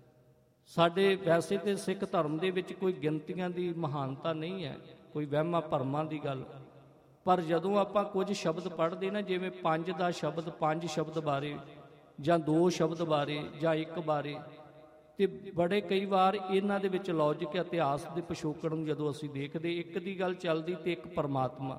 ਸਾਡੇ ਵੈਸੇ ਤੇ ਸਿੱਖ ਧਰਮ ਦੇ ਵਿੱਚ ਕੋਈ ਗਿਣਤੀਆਂ ਦੀ ਮਹਾਨਤਾ ਨਹੀਂ ਹੈ, ਕੋਈ ਵਹਿਮਾਂ ਭਰਮਾਂ ਦੀ ਗੱਲ, ਪਰ ਜਦੋਂ ਆਪਾਂ ਕੁਝ ਸ਼ਬਦ ਪੜ੍ਹਦੇ ਨਾ, ਜਿਵੇਂ 5 ਦਾ ਸ਼ਬਦ 5 ਸ਼ਬਦ ਬਾਰੇ, ਜਾਂ 2 ਸ਼ਬਦ ਬਾਰੇ, ਜਾਂ 1 ਬਾਰੇ, ਤੇ ਬੜੇ ਕਈ ਵਾਰ ਇਹਨਾਂ ਦੇ ਵਿੱਚ ਲੌਜਿਕ ਇਤਿਹਾਸ ਦੇ ਪਿਛੋਕੜ ਨੂੰ ਜਦੋਂ ਅਸੀਂ ਦੇਖਦੇ, 1 ਦੀ ਗੱਲ ਚੱਲਦੀ ਤੇ 1 ਪਰਮਾਤਮਾ,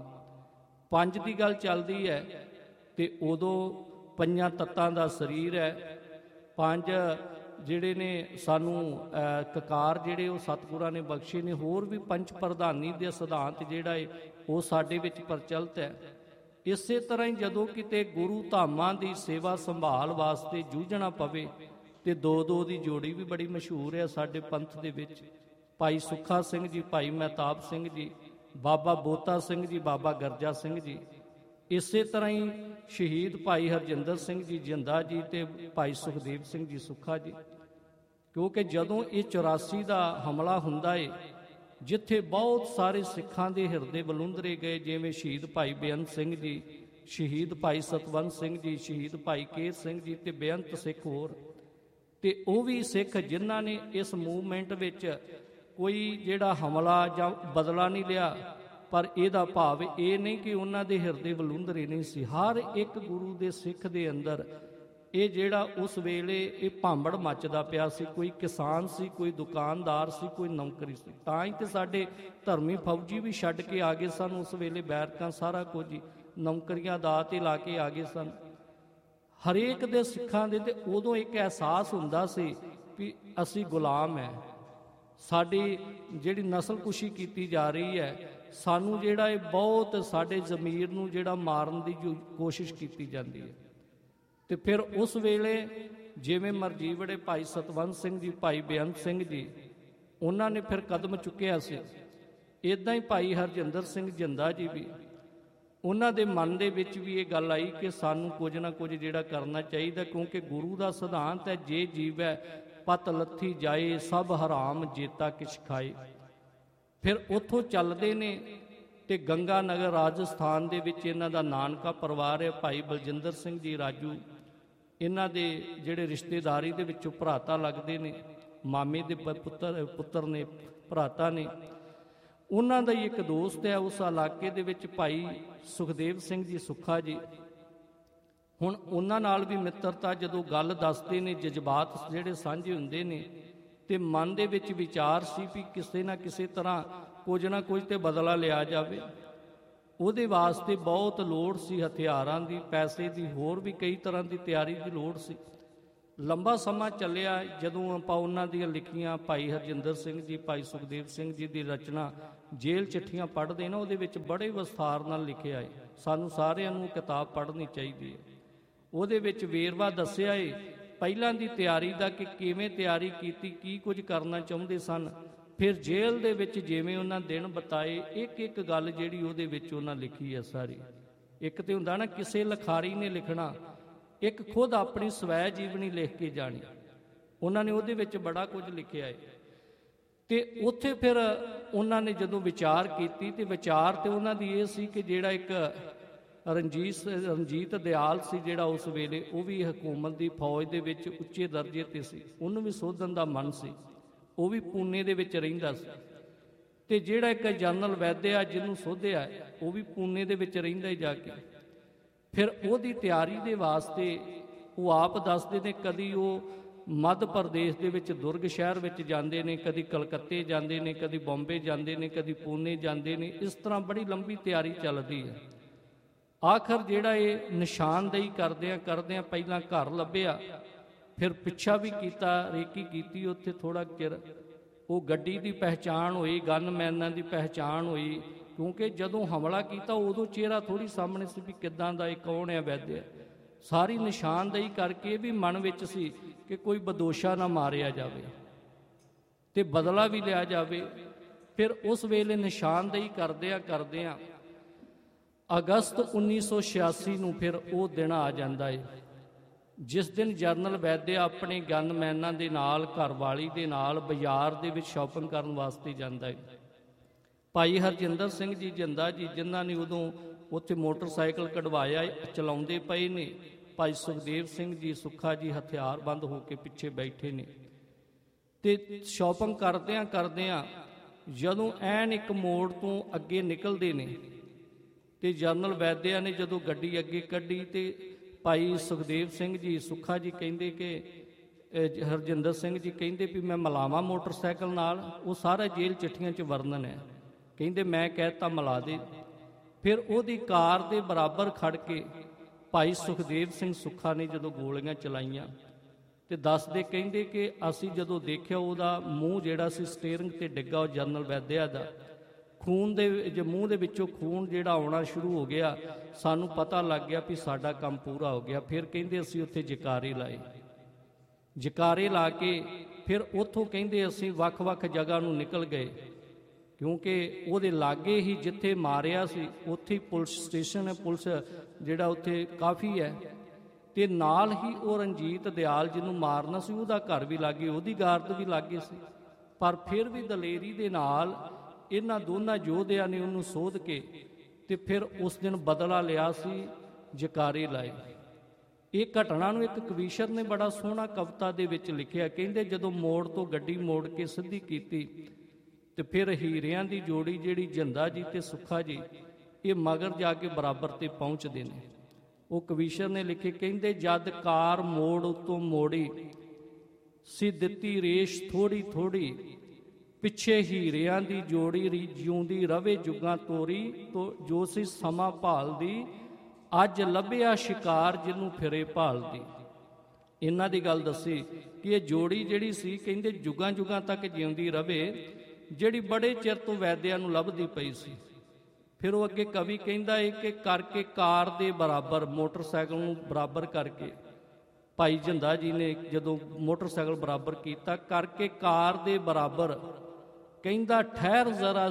5 ਦੀ ਗੱਲ ਚੱਲਦੀ ਹੈ ਤੇ ਉਦੋਂ 5 ਤੱਤਾਂ ਦਾ ਸਰੀਰ ਹੈ, 5 ਜਿਹੜੇ ਨੇ ਸਾਨੂੰ ਕਕਾਰ ਜਿਹੜੇ ਉਹ ਸਤਿਗੁਰਾਂ ਨੇ ਬਖਸ਼ੇ ਨੇ, ਹੋਰ ਵੀ ਪੰਚ ਪ੍ਰਧਾਨੀ ਦੇ ਸਿਧਾਂਤ ਜਿਹੜਾ ਹੈ ਉਹ ਸਾਡੇ ਵਿੱਚ ਪ੍ਰਚਲਿਤ ਹੈ। ਇਸੇ ਤਰ੍ਹਾਂ ਹੀ ਜਦੋਂ ਕਿਤੇ ਗੁਰੂ ਧਾਮਾਂ ਦੀ ਸੇਵਾ ਸੰਭਾਲ ਵਾਸਤੇ ਜੂਝਣਾ ਪਵੇ ਤੇ 2-2 ਦੀ ਜੋੜੀ ਵੀ ਬੜੀ ਮਸ਼ਹੂਰ ਹੈ ਸਾਡੇ ਪੰਥ ਦੇ ਵਿੱਚ, ਭਾਈ ਸੁੱਖਾ ਸਿੰਘ ਜੀ, ਭਾਈ ਮਹਿਤਾਬ ਸਿੰਘ ਜੀ, ਬਾਬਾ ਬੋਤਾ ਸਿੰਘ ਜੀ, ਬਾਬਾ ਗਰਜਾ ਸਿੰਘ ਜੀ। ਇਸੇ ਤਰ੍ਹਾਂ ਹੀ ਸ਼ਹੀਦ ਭਾਈ ਹਰਜਿੰਦਰ ਸਿੰਘ ਜੀ ਜਿੰਦਾ ਜੀ ਤੇ ਭਾਈ ਸੁਖਦੇਵ ਸਿੰਘ ਜੀ ਸੁੱਖਾ ਜੀ। ਕਿਉਂਕਿ ਜਦੋਂ ਇਹ 84 ਦਾ ਹਮਲਾ ਹੁੰਦਾ ਏ, ਜਿੱਥੇ ਬਹੁਤ ਸਾਰੇ ਸਿੱਖਾਂ ਦੇ ਹਿਰਦੇ ਬਲੁੰਦਰੇ ਗਏ, ਜਿਵੇਂ ਸ਼ਹੀਦ ਭਾਈ ਬੇਅੰਤ ਸਿੰਘ ਜੀ, ਸ਼ਹੀਦ ਭਾਈ ਸਤਵੰਤ ਸਿੰਘ ਜੀ, ਸ਼ਹੀਦ ਭਾਈ ਕੇਰ ਸਿੰਘ ਜੀ ਤੇ ਬੇਅੰਤ ਸਿੱਖ ਹੋਰ, ਤੇ ਉਹ ਵੀ ਸਿੱਖ ਜਿਨ੍ਹਾਂ ਨੇ ਇਸ ਮੂਵਮੈਂਟ ਵਿੱਚ ਕੋਈ ਜਿਹੜਾ ਹਮਲਾ ਜਾਂ ਬਦਲਾ ਨਹੀਂ ਲਿਆ, ਪਰ ਇਹਦਾ ਭਾਵ ਇਹ ਨਹੀਂ ਕਿ ਉਹਨਾਂ ਦੇ ਹਿਰਦੇ ਬਲੁੰਦਰੇ ਨਹੀਂ ਸੀ। ਹਰ ਇੱਕ ਗੁਰੂ ਦੇ ਸਿੱਖ ਦੇ ਅੰਦਰ ਇਹ ਜਿਹੜਾ ਉਸ ਵੇਲੇ ਇਹ ਭਾਂਬੜ ਮੱਚਦਾ ਪਿਆ ਸੀ। ਕੋਈ ਕਿਸਾਨ ਸੀ, ਕੋਈ ਦੁਕਾਨਦਾਰ ਸੀ, ਕੋਈ ਨੌਕਰੀ ਸੀ। ਤਾਂ ਹੀ ਤੇ ਸਾਡੇ ਧਰਮੀ ਫੌਜੀ ਵੀ ਛੱਡ ਕੇ ਆ ਗਏ ਸਨ ਉਸ ਵੇਲੇ, ਬੈਰਕਾਂ ਸਾਰਾ ਕੁਝ ਹੀ, ਨੌਕਰੀਆਂ ਦਾ ਤੇ ਲਾ ਕੇ ਆ ਗਏ ਸਨ ਹਰੇਕ ਦੇ ਸਿੱਖਾਂ ਦੇ। ਤੇ ਉਦੋਂ ਇੱਕ ਅਹਿਸਾਸ ਹੁੰਦਾ ਸੀ ਵੀ ਅਸੀਂ ਗੁਲਾਮ ਹੈ, ਸਾਡੀ ਜਿਹੜੀ ਨਸਲਕੁਸ਼ੀ ਕੀਤੀ ਜਾ ਰਹੀ ਹੈ, ਸਾਨੂੰ ਜਿਹੜਾ ਇਹ ਬਹੁਤ ਸਾਡੇ ਜ਼ਮੀਰ ਨੂੰ ਜਿਹੜਾ ਮਾਰਨ ਦੀ ਜੋ ਕੋਸ਼ਿਸ਼ ਕੀਤੀ ਜਾਂਦੀ ਹੈ। ਤੇ ਫਿਰ ਉਸ ਵੇਲੇ ਜਿਵੇਂ ਮਰਜੀਵੜੇ ਭਾਈ ਸਤਵੰਤ ਸਿੰਘ ਜੀ, ਭਾਈ ਬੇਅੰਤ ਸਿੰਘ ਜੀ, ਉਹਨਾਂ ਨੇ ਫਿਰ ਕਦਮ ਚੁੱਕਿਆ ਸੀ। ਇੱਦਾਂ ਹੀ ਭਾਈ ਹਰਜਿੰਦਰ ਸਿੰਘ ਜਿੰਦਾ ਜੀ ਵੀ, ਉਹਨਾਂ ਦੇ ਮਨ ਦੇ ਵਿੱਚ ਵੀ ਇਹ ਗੱਲ ਆਈ ਕਿ ਸਾਨੂੰ ਕੁਝ ਨਾ ਕੁਝ ਜਿਹੜਾ ਕਰਨਾ ਚਾਹੀਦਾ, ਕਿਉਂਕਿ ਗੁਰੂ ਦਾ ਸਿਧਾਂਤ ਹੈ, ਜੇ ਜੀਵੈ ਪਤ ਲੱਥੀ ਜਾਏ, ਸਭ ਹਰਾਮ ਜੇਤਾ ਕਿਛ ਖਾਏ। ਫਿਰ ਉੱਥੋਂ ਚੱਲਦੇ ਨੇ ਤੇ ਗੰਗਾ ਨਗਰ ਰਾਜਸਥਾਨ ਦੇ ਵਿੱਚ ਇਹਨਾਂ ਦਾ ਨਾਨਕਾ ਪਰਿਵਾਰ ਹੈ, ਭਾਈ ਬਲਜਿੰਦਰ ਸਿੰਘ ਜੀ ਰਾਜੂ, ਇਹਨਾਂ ਦੇ ਜਿਹੜੇ ਰਿਸ਼ਤੇਦਾਰੀ ਦੇ ਵਿੱਚੋਂ ਭਰਾਤਾ ਲੱਗਦੇ ਨੇ, ਮਾਮੇ ਦੇ ਪੁੱਤਰ ਨੇ, ਭਰਾਤਾ ਨੇ। ਉਹਨਾਂ ਦਾ ਹੀ ਇੱਕ ਦੋਸਤ ਹੈ ਉਸ ਇਲਾਕੇ ਦੇ ਵਿੱਚ, ਭਾਈ ਸੁਖਦੇਵ ਸਿੰਘ ਜੀ ਸੁੱਖਾ ਜੀ। ਹੁਣ ਉਹਨਾਂ ਨਾਲ ਵੀ ਮਿੱਤਰਤਾ, ਜਦੋਂ ਗੱਲ ਦੱਸਦੇ ਨੇ, ਜਜ਼ਬਾਤ ਜਿਹੜੇ ਸਾਂਝੇ ਹੁੰਦੇ ਨੇ, ਤੇ ਮਨ ਦੇ ਵਿੱਚ ਵਿਚਾਰ ਸੀ ਵੀ ਕਿਸੇ ਨਾ ਕਿਸੇ ਤਰ੍ਹਾਂ ਕੁਝ ਨਾ ਕੁਝ ਤੇ ਬਦਲਾ ਲਿਆ ਜਾਵੇ। ਉਹਦੇ ਵਾਸਤੇ ਬਹੁਤ ਲੋੜ ਸੀ ਹਥਿਆਰਾਂ ਦੀ, ਪੈਸੇ ਦੀ, ਹੋਰ ਵੀ ਕਈ ਤਰ੍ਹਾਂ ਦੀ ਤਿਆਰੀ ਦੀ ਲੋੜ ਸੀ। ਲੰਬਾ ਸਮਾਂ ਚੱਲਿਆ। ਜਦੋਂ ਆਪਾਂ ਉਹਨਾਂ ਦੀਆਂ ਲਿਖੀਆਂ ਭਾਈ ਹਰਜਿੰਦਰ ਸਿੰਘ ਜੀ, ਭਾਈ ਸੁਖਦੇਵ ਸਿੰਘ ਜੀ ਦੀ ਰਚਨਾ ਜੇਲ੍ਹ ਚਿੱਠੀਆਂ ਪੜ੍ਹਦੇ ਨਾ, ਉਹਦੇ ਵਿੱਚ ਬੜੇ ਵਿਸਥਾਰ ਨਾਲ ਲਿਖਿਆ ਹੈ। ਸਾਨੂੰ ਸਾਰਿਆਂ ਨੂੰ ਕਿਤਾਬ ਪੜ੍ਹਨੀ ਚਾਹੀਦੀ ਹੈ। ਉਹਦੇ ਵਿੱਚ ਵੇਰਵਾ ਦੱਸਿਆ ਏ ਪਹਿਲਾਂ ਦੀ ਤਿਆਰੀ ਦਾ, ਕਿ ਕਿਵੇਂ ਤਿਆਰੀ ਕੀਤੀ, ਕੀ ਕੁਝ ਕਰਨਾ ਚਾਹੁੰਦੇ ਸਨ। ਫਿਰ ਜੇਲ੍ਹ ਦੇ ਵਿੱਚ ਜਿਵੇਂ ਉਹਨਾਂ ਦਿਨ ਬਿਤਾਏ, ਇੱਕ ਇੱਕ ਗੱਲ ਜਿਹੜੀ ਉਹਦੇ ਵਿੱਚ ਉਹਨਾਂ ਲਿਖੀ ਹੈ ਸਾਰੀ। ਇੱਕ ਤੇ ਹੁੰਦਾ ਨਾ ਕਿਸੇ ਲਿਖਾਰੀ ਨੇ ਲਿਖਣਾ, ਇੱਕ ਖੁਦ ਆਪਣੀ ਸਵੈ ਜੀਵਨੀ ਲਿਖ ਕੇ ਜਾਣੀ। ਉਹਨਾਂ ਨੇ ਉਹਦੇ ਵਿੱਚ ਬੜਾ ਕੁਝ ਲਿਖਿਆ ਹੈ। ਤੇ ਉੱਥੇ ਫਿਰ ਉਹਨਾਂ ਨੇ ਜਦੋਂ ਵਿਚਾਰ ਕੀਤੀ, ਤੇ ਵਿਚਾਰ ਤੇ ਉਹਨਾਂ ਦੀ ਇਹ ਸੀ ਕਿ ਜਿਹੜਾ ਇੱਕ ਰਣਜੀਤ ਦਿਆਲ ਸੀ, ਜਿਹੜਾ ਉਸ ਵੇਲੇ ਉਹ ਵੀ ਹਕੂਮਤ ਦੀ ਫੌਜ ਦੇ ਵਿੱਚ ਉੱਚੇ ਦਰਜੇ ਤੇ ਸੀ, ਉਹਨੂੰ ਵੀ ਸੋਧਣ ਦਾ ਮਨ ਸੀ। ਉਹ ਵੀ ਪੂਨੇ ਦੇ ਵਿੱਚ ਰਹਿੰਦਾ ਸੀ। ਤੇ ਜਿਹੜਾ ਇੱਕ ਜਨਰਲ ਵੈਦਿਆ ਜਿਹਨੂੰ ਸੋਧਿਆ, ਉਹ ਵੀ ਪੂਨੇ ਦੇ ਵਿੱਚ ਰਹਿੰਦਾ ਹੀ ਜਾ ਕੇ। ਫਿਰ ਉਹਦੀ ਤਿਆਰੀ ਦੇ ਵਾਸਤੇ ਉਹ ਆਪ ਦੱਸਦੇ ਨੇ, ਕਦੀ ਉਹ ਮੱਧ ਪ੍ਰਦੇਸ਼ ਦੇ ਵਿੱਚ ਦੁਰਗ ਸ਼ਹਿਰ ਵਿੱਚ ਜਾਂਦੇ ਨੇ, ਕਦੀ ਕਲਕੱਤੇ ਜਾਂਦੇ ਨੇ, ਕਦੀ ਬੰਬੇ ਜਾਂਦੇ ਨੇ, ਕਦੀ ਪੂਨੇ ਜਾਂਦੇ ਨੇ। ਇਸ ਤਰ੍ਹਾਂ ਬੜੀ ਲੰਬੀ ਤਿਆਰੀ ਚੱਲਦੀ ਹੈ। ਆਖਰ ਜਿਹੜਾ ਇਹ ਨਿਸ਼ਾਨਦੇਹੀ ਕਰਦਿਆਂ ਪਹਿਲਾਂ ਘਰ ਲੱਭਿਆ, ਫਿਰ ਪਿੱਛਾ ਵੀ ਕੀਤਾ, ਰੇਕੀ ਕੀਤੀ ਉੱਥੇ ਥੋੜ੍ਹਾ ਚਿਰ। ਉਹ ਗੱਡੀ ਦੀ ਪਹਿਚਾਣ ਹੋਈ, ਗਨਮੈਨਾਂ ਦੀ ਪਹਿਚਾਣ ਹੋਈ, ਕਿਉਂਕਿ ਜਦੋਂ ਹਮਲਾ ਕੀਤਾ ਉਦੋਂ ਚਿਹਰਾ ਥੋੜ੍ਹੀ ਸਾਹਮਣੇ ਸੀ ਵੀ ਕਿੱਦਾਂ ਦਾ ਇਹ, ਕੌਣ ਹੈ ਵੈਦਿਆ। ਸਾਰੀ ਨਿਸ਼ਾਨਦੇਹੀ ਕਰਕੇ ਇਹ ਵੀ ਮਨ ਵਿੱਚ ਸੀ ਕਿ ਕੋਈ ਬਦੋਸ਼ਾ ਨਾ ਮਾਰਿਆ ਜਾਵੇ ਤੇ ਬਦਲਾ ਵੀ ਲਿਆ ਜਾਵੇ। ਫਿਰ ਉਸ ਵੇਲੇ ਨਿਸ਼ਾਨਦੇਹੀ ਕਰਦਿਆਂ ਅਗਸਤ 1986 ਨੂੰ ਫਿਰ ਉਹ ਦਿਨ ਆ ਜਾਂਦਾ ਹੈ, ਜਿਸ ਦਿਨ ਜਨਰਲ ਵੈਦਿਆ ਆਪਣੇ ਗਨਮੈਨਾਂ ਦੇ ਨਾਲ, ਘਰਵਾਲੀ ਦੇ ਨਾਲ ਬਾਜ਼ਾਰ ਦੇ ਵਿੱਚ ਸ਼ਾਪਿੰਗ ਕਰਨ ਵਾਸਤੇ ਜਾਂਦਾ ਹੈ। ਭਾਈ ਹਰਜਿੰਦਰ ਸਿੰਘ ਜੀ ਜਿੰਦਾ ਜੀ, ਜਿਨ੍ਹਾਂ ਨੇ ਉਦੋਂ ਉੱਥੇ ਮੋਟਰਸਾਈਕਲ ਕਢਵਾਇਆ, ਚਲਾਉਂਦੇ ਪਏ ਨੇ। ਭਾਈ ਸੁਖਦੇਵ ਸਿੰਘ ਜੀ, ਸੁੱਖਾ ਜੀ ਹਥਿਆਰਬੰਦ ਹੋ ਕੇ ਪਿੱਛੇ ਬੈਠੇ ਨੇ। ਤੇ ਸ਼ਾਪਿੰਗ ਕਰਦਿਆਂ ਜਦੋਂ ਐਨ ਇੱਕ ਮੋੜ ਤੋਂ ਅੱਗੇ ਨਿਕਲਦੇ ਨੇ, ਤੇ ਜਨਰਲ ਵੈਦਿਆ ਨੇ ਜਦੋਂ ਗੱਡੀ ਅੱਗੇ ਕੱਢੀ, ਤੇ ਭਾਈ ਸੁਖਦੇਵ ਸਿੰਘ ਜੀ, ਸੁੱਖਾ ਜੀ ਕਹਿੰਦੇ ਕਿ ਹਰਜਿੰਦਰ ਸਿੰਘ ਜੀ ਕਹਿੰਦੇ ਵੀ ਮੈਂ ਮਿਲਾਵਾਂ ਮੋਟਰਸਾਈਕਲ ਨਾਲ। ਉਹ ਸਾਰਾ ਜੇਲ੍ਹ ਚਿੱਠੀਆਂ 'ਚ ਵਰਣਨ ਹੈ। ਕਹਿੰਦੇ ਮੈਂ ਕਹਿਤਾ ਮਿਲਾ ਦੇ। ਫਿਰ ਉਹਦੀ ਕਾਰ ਦੇ ਬਰਾਬਰ ਖੜ ਕੇ ਭਾਈ ਸੁਖਦੇਵ ਸਿੰਘ ਸੁੱਖਾ ਨੇ ਜਦੋਂ ਗੋਲੀਆਂ ਚਲਾਈਆਂ, ਤੇ ਦੱਸਦੇ ਕਹਿੰਦੇ ਕਿ ਅਸੀਂ ਜਦੋਂ ਦੇਖਿਆ ਉਹਦਾ ਮੂੰਹ ਜਿਹੜਾ ਸੀ ਸਟੀਅਰਿੰਗ ਤੇ ਡਿੱਗਾ, ਉਹ ਜਨਰਲ ਵੈਦਿਆ ਦਾ ਖੂਨ ਦੇ ਮੂੰਹ ਦੇ ਵਿੱਚੋਂ ਖੂਨ ਜਿਹੜਾ ਆਉਣਾ ਸ਼ੁਰੂ ਹੋ ਗਿਆ। ਸਾਨੂੰ ਪਤਾ ਲੱਗ ਗਿਆ ਵੀ ਸਾਡਾ ਕੰਮ ਪੂਰਾ ਹੋ ਗਿਆ। ਫਿਰ ਕਹਿੰਦੇ ਅਸੀਂ ਉੱਥੇ ਜਕਾਰੇ ਲਾਏ, ਜਕਾਰੇ ਲਾ ਕੇ ਫਿਰ ਉੱਥੋਂ ਕਹਿੰਦੇ ਅਸੀਂ ਵੱਖ-ਵੱਖ ਜਗ੍ਹਾ ਨੂੰ ਨਿਕਲ ਗਏ, ਕਿਉਂਕਿ ਉਹਦੇ ਲਾਗੇ ਹੀ ਜਿੱਥੇ ਮਾਰਿਆ ਸੀ ਉੱਥੇ ਹੀ ਪੁਲਿਸ ਸਟੇਸ਼ਨ ਹੈ, ਪੁਲਿਸ ਜਿਹੜਾ ਉੱਥੇ ਕਾਫੀ ਹੈ। ਤੇ ਨਾਲ ਹੀ ਉਹ ਰਣਜੀਤ ਦਿਆਲ ਜਿਹਨੂੰ ਮਾਰਨਾ ਸੀ, ਉਹਦਾ ਘਰ ਵੀ ਲਾਗੇ, ਉਹਦੀ ਗਾਰਦ ਵੀ ਲਾਗੇ ਸੀ। ਪਰ ਫਿਰ ਵੀ ਦਲੇਰੀ ਦੇ ਨਾਲ ਇਹਨਾਂ ਦੋਨਾਂ ਯੋਧਿਆਂ ਨੇ ਉਹਨੂੰ ਸੋਧ ਕੇ ਤੇ ਫਿਰ ਉਸ ਦਿਨ ਬਦਲਾ ਲਿਆ ਸੀ, ਜਕਾਰੇ ਲਾਏ। ਇਹ ਘਟਨਾ ਨੂੰ ਇੱਕ ਕਵੀਸ਼ਰ ਨੇ ਬੜਾ ਸੋਹਣਾ ਕਵਿਤਾ ਦੇ ਵਿੱਚ ਲਿਖਿਆ। ਕਹਿੰਦੇ ਜਦੋਂ ਮੋੜ ਤੋਂ ਗੱਡੀ ਮੋੜ ਕੇ ਸਿੱਧੀ ਕੀਤੀ, ਤੇ ਫਿਰ ਹੀਰਿਆਂ ਦੀ ਜੋੜੀ ਜਿਹੜੀ ਜਿੰਦਾ ਜੀ ਤੇ ਸੁੱਖਾ ਜੀ, ਇਹ ਮਗਰ ਜਾ ਕੇ ਬਰਾਬਰ ਤੇ ਪਹੁੰਚਦੇ ਨੇ। ਉਹ ਕਵੀਸ਼ਰ ਨੇ ਲਿਖੇ, ਕਹਿੰਦੇ ਜਦ ਕਾਰ ਮੋੜ ਉਤੋਂ ਮੋੜੀ ਸੀ, ਦਿੱਤੀ ਰੇਸ਼ ਥੋੜੀ ਥੋੜੀ, ਪਿੱਛੇ ਹੀਰਿਆਂ ਦੀ ਜੋੜੀ ਜਿਉਂਦੀ ਰਵੇ ਜੁਗਾਂ ਤੋਰੀ, ਜੋ ਸੀ ਸਮਾਂ ਭਾਲਦੀ, ਅੱਜ ਲੱਭਿਆ ਸ਼ਿਕਾਰ ਜਿਹਨੂੰ ਫਿਰੇ ਭਾਲਦੀ। ਇਹਨਾਂ ਦੀ ਗੱਲ ਦੱਸੀ ਕਿ ਇਹ ਜੋੜੀ ਜਿਹੜੀ ਸੀ, ਕਹਿੰਦੇ ਜੁਗਾਂ ਜੁਗਾਂ ਤੱਕ ਜਿਉਂਦੀ ਰਵੇ, ਜਿਹੜੀ ਬੜੇ ਚਿਰ ਤੋਂ ਵੈਦਿਆ ਨੂੰ ਲੱਭਦੀ ਪਈ ਸੀ। ਫਿਰ ਉਹ ਅੱਗੇ ਕਵੀ ਕਹਿੰਦਾ ਹੈ ਕਿ ਕਰਕੇ ਕਾਰ ਦੇ ਬਰਾਬਰ, ਮੋਟਰਸਾਈਕਲ ਨੂੰ ਬਰਾਬਰ ਕਰਕੇ, ਭਾਈ ਜਿੰਦਾ ਜੀ ਨੇ ਜਦੋਂ ਮੋਟਰਸਾਈਕਲ ਬਰਾਬਰ ਕੀਤਾ, ਕਰਕੇ ਕਾਰ ਦੇ ਬਰਾਬਰ, ਕਹਿੰਦਾ ਠਹਿਰ ਜ਼ਰਾ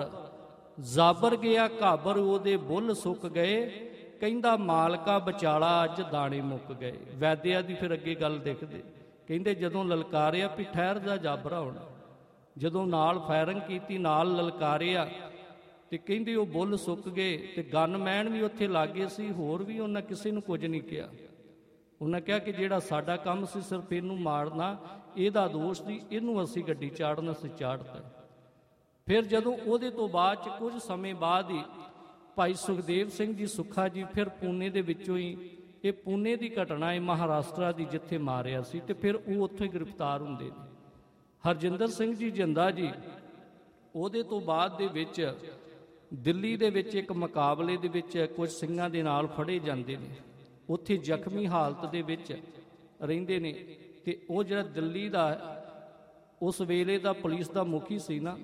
ਜ਼ਾਬਰ ਗਿਆ ਘਾਬਰ, ਉਹਦੇ ਬੁੱਲ ਸੁੱਕ ਗਏ, ਕਹਿੰਦਾ ਮਾਲਕਾ ਵਿਚਾਲਾ ਅੱਜ ਦਾਣੇ ਮੁੱਕ ਗਏ। ਵੈਦਿਆ ਦੀ ਫਿਰ ਅੱਗੇ ਗੱਲ ਦੇਖਦੇ, ਕਹਿੰਦੇ ਜਦੋਂ ਲਲਕਾਰਿਆ ਵੀ ਠਹਿਰ ਜਾ ਜਾਬਰਾ ਹੁਣ, ਜਦੋਂ ਨਾਲ ਫਾਇਰਿੰਗ ਕੀਤੀ, ਨਾਲ ਲਲਕਾਰਿਆ, ਤੇ ਕਹਿੰਦੇ ਉਹ ਬੁੱਲ ਸੁੱਕ ਗਏ। ਤੇ ਗਨਮੈਨ ਵੀ ਉੱਥੇ ਲਾਗੇ ਸੀ, ਹੋਰ ਵੀ ਉਹਨਾਂ ਕਿਸੇ ਨੂੰ ਕੁਝ ਨਹੀਂ ਕਿਹਾ। ਉਹਨਾਂ ਕਿਹਾ ਕਿ ਜਿਹੜਾ ਸਾਡਾ ਕੰਮ ਸੀ ਸਿਰਫ ਇਹਨੂੰ ਮਾਰਨਾ, ਇਹਦਾ ਦੋਸ਼ ਸੀ, ਇਹਨੂੰ ਅਸੀਂ ਗੱਡੀ ਚਾੜਨਾ ਸੀ, ਚਾੜਤਾ। ਫਿਰ ਜਦੋਂ ਉਹਦੇ ਤੋਂ ਬਾਅਦ 'ਚ ਕੁਝ ਸਮੇਂ ਬਾਅਦ ਹੀ ਭਾਈ ਸੁਖਦੇਵ ਸਿੰਘ ਜੀ ਸੁੱਖਾ ਜੀ ਫਿਰ ਪੂਨੇ ਦੇ ਵਿੱਚੋਂ ਹੀ, ਇਹ ਪੂਨੇ ਦੀ ਘਟਨਾ ਹੈ ਮਹਾਰਾਸ਼ਟਰ ਦੀ, ਜਿੱਥੇ ਮਾਰਿਆ ਸੀ, ਤੇ ਫਿਰ ਉਹ ਉੱਥੋਂ ਹੀ ਗ੍ਰਿਫਤਾਰ ਹੁੰਦੇ ਨੇ। ਹਰਜਿੰਦਰ ਸਿੰਘ ਜੀ ਜਿੰਦਾ ਜੀ ਉਹਦੇ ਤੋਂ ਬਾਅਦ ਦੇ ਵਿੱਚ ਦਿੱਲੀ ਦੇ ਵਿੱਚ ਇੱਕ ਮੁਕਾਬਲੇ ਦੇ ਵਿੱਚ ਕੁਝ ਸਿੰਘਾਂ ਦੇ ਨਾਲ ਫੜੇ ਜਾਂਦੇ ਨੇ। ਉੱਥੇ ਜ਼ਖਮੀ ਹਾਲਤ ਦੇ ਵਿੱਚ ਰਹਿੰਦੇ ਨੇ। ਤੇ ਉਹ ਜਿਹੜਾ ਦਿੱਲੀ ਦਾ ਉਸ ਵੇਲੇ ਦਾ ਪੁਲਿਸ ਦਾ ਮੁਖੀ ਸੀ ਨਾ,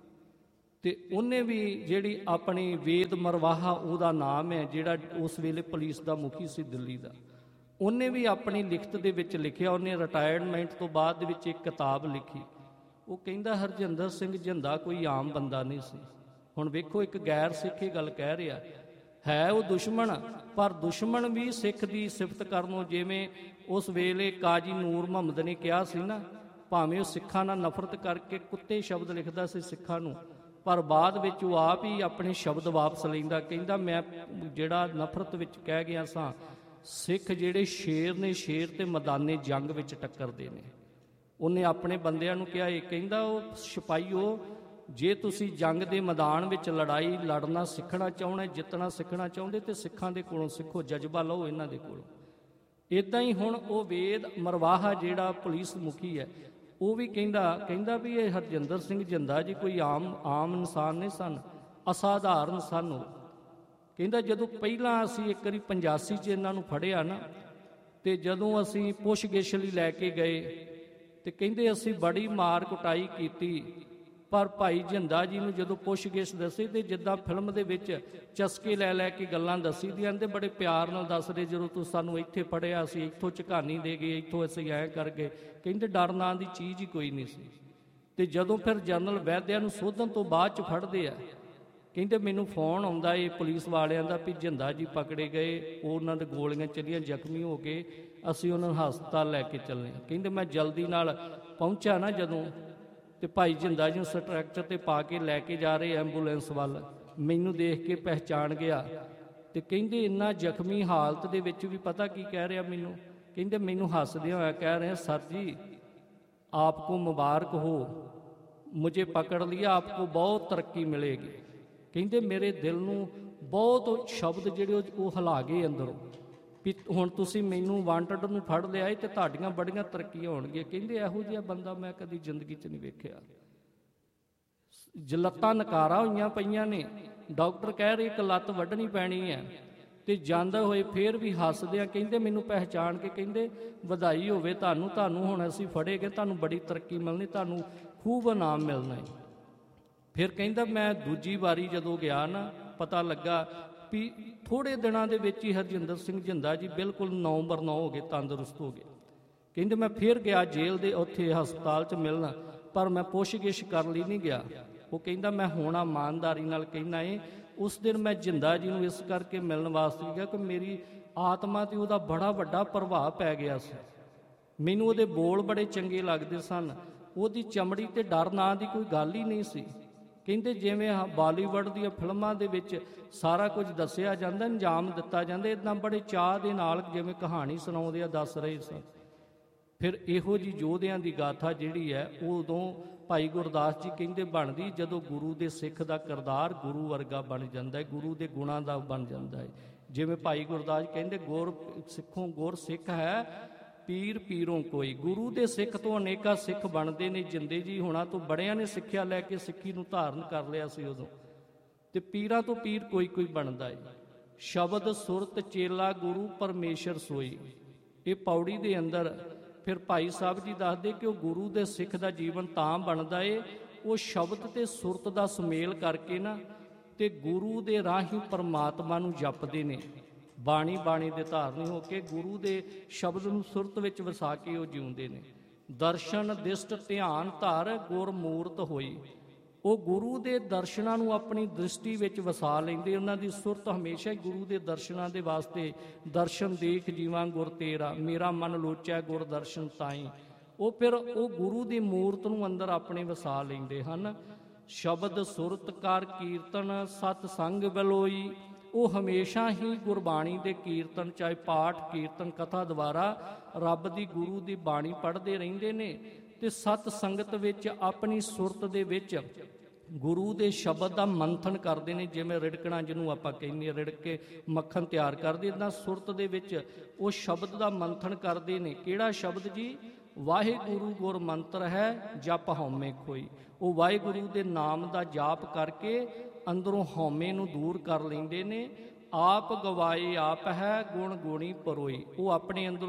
ਤੇ ਉਹਨੇ ਵੀ ਜਿਹੜੀ ਆਪਣੀ ਵੇਦ ਮਰਵਾਹਾ ਉਹਦਾ ਨਾਮ ਹੈ, ਜਿਹੜਾ ਉਸ ਵੇਲੇ ਪੁਲਿਸ ਦਾ ਮੁਖੀ ਸੀ ਦਿੱਲੀ ਦਾ, ਉਹਨੇ ਵੀ ਆਪਣੀ ਲਿਖਤ ਦੇ ਵਿੱਚ ਲਿਖਿਆ। ਉਹਨੇ ਰਿਟਾਇਰਮੈਂਟ ਤੋਂ ਬਾਅਦ ਦੇ ਵਿੱਚ ਇੱਕ ਕਿਤਾਬ ਲਿਖੀ। ਉਹ ਕਹਿੰਦਾ ਹਰਜਿੰਦਰ ਸਿੰਘ ਜਿੰਦਾ ਕੋਈ ਆਮ ਬੰਦਾ ਨਹੀਂ ਸੀ। ਹੁਣ ਵੇਖੋ, ਇੱਕ ਗੈਰ ਸਿੱਖ ਇਹ ਗੱਲ ਕਹਿ ਰਿਹਾ ਹੈ, ਉਹ ਦੁਸ਼ਮਣ, ਪਰ ਦੁਸ਼ਮਣ ਵੀ ਸਿੱਖ ਦੀ ਸਿਫਤ ਕਰਨੋਂ, ਜਿਵੇਂ ਉਸ ਵੇਲੇ ਕਾਜੀ ਨੂਰ ਮੁਹੰਮਦ ਨੇ ਕਿਹਾ ਸੀ ਨਾ, ਭਾਵੇਂ ਉਹ ਸਿੱਖਾਂ ਨਾਲ ਨਫ਼ਰਤ ਕਰਕੇ ਕੁੱਤੇ ਸ਼ਬਦ ਲਿਖਦਾ ਸੀ ਸਿੱਖਾਂ ਨੂੰ, ਪਰ ਬਾਅਦ ਵਿੱਚ ਉਹ ਆਪ ਹੀ ਆਪਣੇ ਸ਼ਬਦ ਵਾਪਸ ਲੈਂਦਾ। ਕਹਿੰਦਾ ਮੈਂ ਜਿਹੜਾ ਨਫ਼ਰਤ ਵਿੱਚ ਕਹਿ ਗਿਆ ਸਾਂ, ਸਿੱਖ ਜਿਹੜੇ ਸ਼ੇਰ ਨੇ, ਸ਼ੇਰ ਤੇ ਮੈਦਾਨੇ ਜੰਗ ਵਿੱਚ ਟੱਕਰਦੇ ਨੇ। ਉਹਨੇ ਆਪਣੇ ਬੰਦਿਆਂ ਨੂੰ ਕਿਹਾ, ਇਹ ਕਹਿੰਦਾ ਉਹ ਸਿਪਾਹੀਓ, ਜੇ ਤੁਸੀਂ ਜੰਗ ਦੇ ਮੈਦਾਨ ਵਿੱਚ ਲੜਾਈ ਲੜਨਾ ਸਿੱਖਣਾ ਚਾਹੁੰਦੇ, ਜਿੱਤਣਾ ਸਿੱਖਣਾ ਚਾਹੁੰਦੇ, ਤੇ ਸਿੱਖਾਂ ਦੇ ਕੋਲੋਂ ਸਿੱਖੋ, ਜਜ਼ਬਾ ਲਓ ਇਹਨਾਂ ਦੇ ਕੋਲੋਂ। ਇੱਦਾਂ ਹੀ ਹੁਣ ਉਹ ਵੇਦ ਮਰਵਾਹਾ ਜਿਹੜਾ ਪੁਲਿਸ ਮੁਖੀ ਹੈ, ਉਹ ਵੀ ਕਹਿੰਦਾ ਵੀ ਇਹ ਹਰਜਿੰਦਰ ਸਿੰਘ ਜਿੰਦਾ ਜੀ ਕੋਈ ਆਮ ਇਨਸਾਨ ਨਹੀਂ ਸਨ, ਅਸਾਧਾਰਨ ਸਨ। ਉਹ ਕਹਿੰਦਾ ਜਦੋਂ ਪਹਿਲਾਂ ਅਸੀਂ ਇੱਕ ਵਾਰੀ 85 'ਚ ਇਹਨਾਂ ਨੂੰ ਫੜਿਆ ਨਾ, ਤੇ ਜਦੋਂ ਅਸੀਂ ਪੁੱਛਗਿੱਛ ਲਈ ਲੈ ਕੇ ਗਏ, ਤੇ ਕਹਿੰਦੇ ਅਸੀਂ ਬੜੀ ਮਾਰ ਕੁਟਾਈ ਕੀਤੀ, ਪਰ ਭਾਈ ਜਿੰਦਾ ਜੀ ਨੂੰ ਜਦੋਂ ਪੁੱਛਗਿੱਛ ਦੱਸੀ, ਤੇ ਜਿੱਦਾਂ ਫਿਲਮ ਦੇ ਵਿੱਚ ਚਸਕੇ ਲੈ ਲੈ ਕੇ ਗੱਲਾਂ ਦੱਸੀ ਦੀਆਂ, ਤੇ ਬੜੇ ਪਿਆਰ ਨਾਲ ਦੱਸਦੇ, ਜਦੋਂ ਤੂੰ ਸਾਨੂੰ ਇੱਥੇ ਫੜਿਆ, ਅਸੀਂ ਇੱਥੋਂ ਝਕਾਨੀ ਦੇ ਗਏ, ਇੱਥੋਂ ਅਸੀਂ ਐਂ ਕਰ ਗਏ। ਕਹਿੰਦੇ ਡਰ ਨਾਂ ਦੀ ਚੀਜ਼ ਹੀ ਕੋਈ ਨਹੀਂ ਸੀ। ਤੇ ਜਦੋਂ ਫਿਰ ਜਨਰਲ ਵੈਦਿਆ ਨੂੰ ਸੋਧਣ ਤੋਂ ਬਾਅਦ 'ਚ ਫੜਦੇ ਆ, ਕਹਿੰਦੇ ਮੈਨੂੰ ਫੋਨ ਆਉਂਦਾ ਇਹ ਪੁਲਿਸ ਵਾਲਿਆਂ ਦਾ ਵੀ ਜਿੰਦਾ ਜੀ ਪਕੜੇ ਗਏ, ਉਹਨਾਂ ਦੇ ਗੋਲੀਆਂ ਚੱਲੀਆਂ, ਜ਼ਖਮੀ ਹੋ ਗਏ, ਅਸੀਂ ਉਹਨਾਂ ਨੂੰ ਹਸਪਤਾਲ ਲੈ ਕੇ ਚੱਲੇ। ਕਹਿੰਦੇ ਮੈਂ ਜਲਦੀ ਨਾਲ ਪਹੁੰਚਿਆ ਨਾ ਜਦੋਂ, ਤੇ ਭਾਈ ਜਿੰਦਾ ਜੀ ਨੂੰ ਸਟਰੈਕਚਰ ਤੇ ਪਾ ਕੇ ਲੈ ਕੇ ਜਾ ਰਹੇ ਐਂਬੂਲੈਂਸ ਵੱਲ, ਮੈਨੂੰ ਦੇਖ ਕੇ ਪਹਿਚਾਣ ਗਿਆ। ਤੇ ਕਹਿੰਦੇ ਇੰਨਾ ਜ਼ਖਮੀ ਹਾਲਤ ਦੇ ਵਿੱਚ ਵੀ ਪਤਾ ਕੀ ਕਹਿ ਰਿਹਾ ਮੈਨੂੰ, ਕਹਿੰਦੇ ਮੈਨੂੰ ਹੱਸਦੇ ਹੋਇਆ ਕਹਿ ਰਹੇ, ਸਰ ਜੀ ਆਪਕੋ ਮੁਬਾਰਕ ਹੋ, ਮੁਝੇ ਪਕੜ ਲਿਆ, ਆਪਕੋ ਬਹੁਤ ਤਰੱਕੀ ਮਿਲੇਗੀ। ਕਹਿੰਦੇ ਮੇਰੇ ਦਿਲ ਨੂੰ ਬਹੁਤ ਸ਼ਬਦ ਜਿਹੜੇ ਉਹ ਹਿਲਾ ਗਏ ਅੰਦਰੋਂ, ਵੀ ਹੁਣ ਤੁਸੀਂ ਮੈਨੂੰ ਵਾਂਟਡ ਨੂੰ ਫੜ ਲਿਆ ਤੇ ਤੁਹਾਡੀਆਂ ਬੜੀਆਂ ਤਰੱਕੀਆਂ ਹੋਣਗੀਆਂ। ਕਹਿੰਦੇ ਇਹੋ ਜਿਹਾ ਬੰਦਾ ਮੈਂ ਕਦੀ ਜ਼ਿੰਦਗੀ 'ਚ ਨਹੀਂ ਵੇਖਿਆ। ਲੱਤਾਂ ਨਕਾਰਾ ਹੋਈਆਂ ਪਈਆਂ ਨੇ, ਡਾਕਟਰ ਕਹਿ ਰਹੇ ਇੱਕ ਲੱਤ ਵੱਢਣੀ ਪੈਣੀ ਹੈ, ਤੇ ਜਾਂਦੇ ਹੋਏ ਫੇਰ ਵੀ ਹੱਸਦੇ ਆ। ਕਹਿੰਦੇ ਮੈਨੂੰ ਪਹਿਚਾਣ ਕੇ ਕਹਿੰਦੇ ਵਧਾਈ ਹੋਵੇ ਤੁਹਾਨੂੰ ਹੁਣ ਅਸੀਂ ਫੜੇ ਗਏ, ਤੁਹਾਨੂੰ ਬੜੀ ਤਰੱਕੀ ਮਿਲਣੀ, ਤੁਹਾਨੂੰ ਖੂਬ ਇਨਾਮ ਮਿਲਣਾ ਹੈ। ਫਿਰ ਕਹਿੰਦਾ ਮੈਂ ਦੂਜੀ ਵਾਰੀ ਜਦੋਂ ਗਿਆ ਨਾ, ਪਤਾ ਲੱਗਾ ਵੀ ਥੋੜ੍ਹੇ ਦਿਨਾਂ ਦੇ ਵਿੱਚ ਹੀ ਹਰਜਿੰਦਰ ਸਿੰਘ ਜਿੰਦਾ ਜੀ ਬਿਲਕੁਲ 9 ਹੋ ਗਏ, ਤੰਦਰੁਸਤ ਹੋ ਗਏ। ਕਹਿੰਦੇ ਮੈਂ ਫਿਰ ਗਿਆ ਜੇਲ੍ਹ ਦੇ ਉੱਥੇ ਹਸਪਤਾਲ 'ਚ ਮਿਲਣ, ਪਰ ਮੈਂ ਪੁੱਛਗਿੱਛ ਕਰਨ ਲਈ ਨਹੀਂ ਗਿਆ। ਉਹ ਕਹਿੰਦਾ ਮੈਂ ਹੁਣ ਇਮਾਨਦਾਰੀ ਨਾਲ ਕਹਿਣਾ ਏ, ਉਸ ਦਿਨ ਮੈਂ ਜਿੰਦਾ ਜੀ ਨੂੰ ਇਸ ਕਰਕੇ ਮਿਲਣ ਵਾਸਤੇ ਗਿਆ ਕਿ ਮੇਰੀ ਆਤਮਾ 'ਤੇ ਉਹਦਾ ਬੜਾ ਵੱਡਾ ਪ੍ਰਭਾਵ ਪੈ ਗਿਆ ਸੀ। ਮੈਨੂੰ ਉਹਦੇ ਬੋਲ ਬੜੇ ਚੰਗੇ ਲੱਗਦੇ ਸਨ, ਉਹਦੀ ਚਮੜੀ 'ਤੇ ਡਰ ਨਾਂ ਦੀ ਕੋਈ ਗੱਲ ਹੀ ਨਹੀਂ ਸੀ। ਕਹਿੰਦੇ ਜਿਵੇਂ ਬਾਲੀਵੁੱਡ ਦੀਆਂ ਫਿਲਮਾਂ ਦੇ ਵਿੱਚ ਸਾਰਾ ਕੁਝ ਦੱਸਿਆ ਜਾਂਦਾ, ਅੰਜਾਮ ਦਿੱਤਾ ਜਾਂਦਾ, ਇੱਦਾਂ ਬੜੇ ਚਾਅ ਦੇ ਨਾਲ ਜਿਵੇਂ ਕਹਾਣੀ ਸੁਣਾਉਂਦੇ ਆ, ਦੱਸ ਰਹੇ ਸਨ। ਫਿਰ ਇਹੋ ਜਿਹੀ ਯੋਧਿਆਂ ਦੀ ਗਾਥਾ ਜਿਹੜੀ ਹੈ, ਉਦੋਂ ਭਾਈ ਗੁਰਦਾਸ ਜੀ ਕਹਿੰਦੇ ਬਣਦੀ ਜਦੋਂ ਗੁਰੂ ਦੇ ਸਿੱਖ ਦਾ ਕਿਰਦਾਰ ਗੁਰੂ ਵਰਗਾ ਬਣ ਜਾਂਦਾ ਹੈ, ਗੁਰੂ ਦੇ ਗੁਣਾਂ ਦਾ ਬਣ ਜਾਂਦਾ ਹੈ। ਜਿਵੇਂ ਭਾਈ ਗੁਰਦਾਸ ਕਹਿੰਦੇ ਗੁਰ ਸਿੱਖੋਂ ਗੁਰ ਸਿੱਖ ਹੈ, ਪੀਰ ਪੀਰੋਂ ਕੋਈ। ਗੁਰੂ ਦੇ ਸਿੱਖ ਤੋਂ ਅਨੇਕਾਂ ਸਿੱਖ ਬਣਦੇ ਨੇ। ਜਿੰਦੇ ਜੀ ਹੋਣਾ ਤੋਂ ਬੜਿਆਂ ਨੇ ਸਿੱਖਿਆ ਲੈ ਕੇ ਸਿੱਖੀ ਨੂੰ ਧਾਰਨ ਕਰ ਲਿਆ ਸੀ ਉਦੋਂ, ਤੇ ਪੀਰਾਂ ਤੋਂ ਪੀਰ ਕੋਈ ਬਣਦਾ ਹੈ। ਸ਼ਬਦ ਸੁਰਤ ਚੇਲਾ ਗੁਰੂ ਪਰਮੇਸ਼ਰ ਸੋਈ, ਇਹ ਪੌੜੀ ਦੇ ਅੰਦਰ ਫਿਰ ਭਾਈ ਸਾਹਿਬ ਜੀ ਦੱਸਦੇ ਕਿ ਉਹ ਗੁਰੂ ਦੇ ਸਿੱਖ ਦਾ ਜੀਵਨ ਤਾਂ ਬਣਦਾ ਏ, ਉਹ ਸ਼ਬਦ ਤੇ ਸੁਰਤ ਦਾ ਸੁਮੇਲ ਕਰਕੇ ਨਾ, ਤੇ ਗੁਰੂ ਦੇ ਰਾਹੀਂ ਪਰਮਾਤਮਾ ਨੂੰ ਜਪਦੇ ਨੇ। ਬਾਣੀ ਦੇ ਧਾਰਨੀ ਹੋ ਕੇ ਗੁਰੂ ਦੇ ਸ਼ਬਦ ਨੂੰ ਸੁਰਤ ਵਿੱਚ ਵਸਾ ਕੇ ਉਹ ਜਿਉਂਦੇ ਨੇ। ਦਰਸ਼ਨ ਦਿਸ਼ਟ ਧਿਆਨ ਧਰ ਗੁਰ ਮੂਰਤ ਹੋਈ, ਉਹ ਗੁਰੂ ਦੇ ਦਰਸ਼ਨਾਂ ਨੂੰ ਆਪਣੀ ਦ੍ਰਿਸ਼ਟੀ ਵਿੱਚ ਵਸਾ ਲੈਂਦੇ। ਉਹਨਾਂ ਦੀ ਸੁਰਤ ਹਮੇਸ਼ਾ ਹੀ ਗੁਰੂ ਦੇ ਦਰਸ਼ਨਾਂ ਦੇ ਵਾਸਤੇ, ਦਰਸ਼ਨ ਦੇਖ ਜੀਵਾਂ ਗੁਰ ਤੇਰਾ, ਮੇਰਾ ਮਨ ਲੋਚੈ ਗੁਰ ਦਰਸ਼ਨ ਤਾਈਂ। ਉਹ ਫਿਰ ਉਹ ਗੁਰੂ ਦੀ ਮੂਰਤ ਨੂੰ ਅੰਦਰ ਆਪਣੇ ਵਸਾ ਲੈਂਦੇ ਹਨ। ਸ਼ਬਦ ਸੁਰਤ ਕਰ ਕੀਰਤਨ ਸਤ ਸੰਗ ਬਲੋਈ, ਉਹ ਹਮੇਸ਼ਾ ਹੀ ਗੁਰਬਾਣੀ ਦੇ ਕੀਰਤਨ, ਚਾਹੇ ਪਾਠ ਕੀਰਤਨ ਕਥਾ ਦੁਆਰਾ ਰੱਬ ਦੀ ਗੁਰੂ ਦੀ ਬਾਣੀ ਪੜ੍ਹਦੇ ਰਹਿੰਦੇ ਨੇ, ਤੇ ਸਤ ਸੰਗਤ ਵਿੱਚ ਆਪਣੀ ਸੁਰਤ ਦੇ ਵਿੱਚ ਗੁਰੂ ਦੇ ਸ਼ਬਦ ਦਾ ਮੰਥਨ ਕਰਦੇ ਨੇ। ਜਿਵੇਂ ਰਿੜਕਣਾ ਜਿਹਨੂੰ ਆਪਾਂ ਕਹਿੰਦੇ, ਰਿੜਕ ਕੇ ਮੱਖਣ ਤਿਆਰ ਕਰਦੇ, ਇੱਦਾਂ ਸੁਰਤ ਦੇ ਵਿੱਚ ਉਹ ਸ਼ਬਦ ਦਾ ਮੰਥਨ ਕਰਦੇ ਨੇ। ਕਿਹੜਾ ਸ਼ਬਦ ਜੀ? ਵਾਹਿਗੁਰੂ ਗੁਰ ਮੰਤਰ ਹੈ ਜਪ ਹਉਮੈ ਖੋਈ। ਉਹ ਵਾਹਿਗੁਰੂ ਦੇ ਨਾਮ ਦਾ ਜਾਪ ਕਰਕੇ ਅੰਦਰੋਂ ਹਉਮੈ ਨੂੰ ਦੂਰ ਕਰ ਲੈਂਦੇ ਨੇ। ਆਪ ਗਵਾਏ ਆਪ ਹੈ ਗੁਣ ਗੁਣੀ ਪਰੋਈ, ਉਹ ਆਪਣੇ ਅੰਦਰੋਂ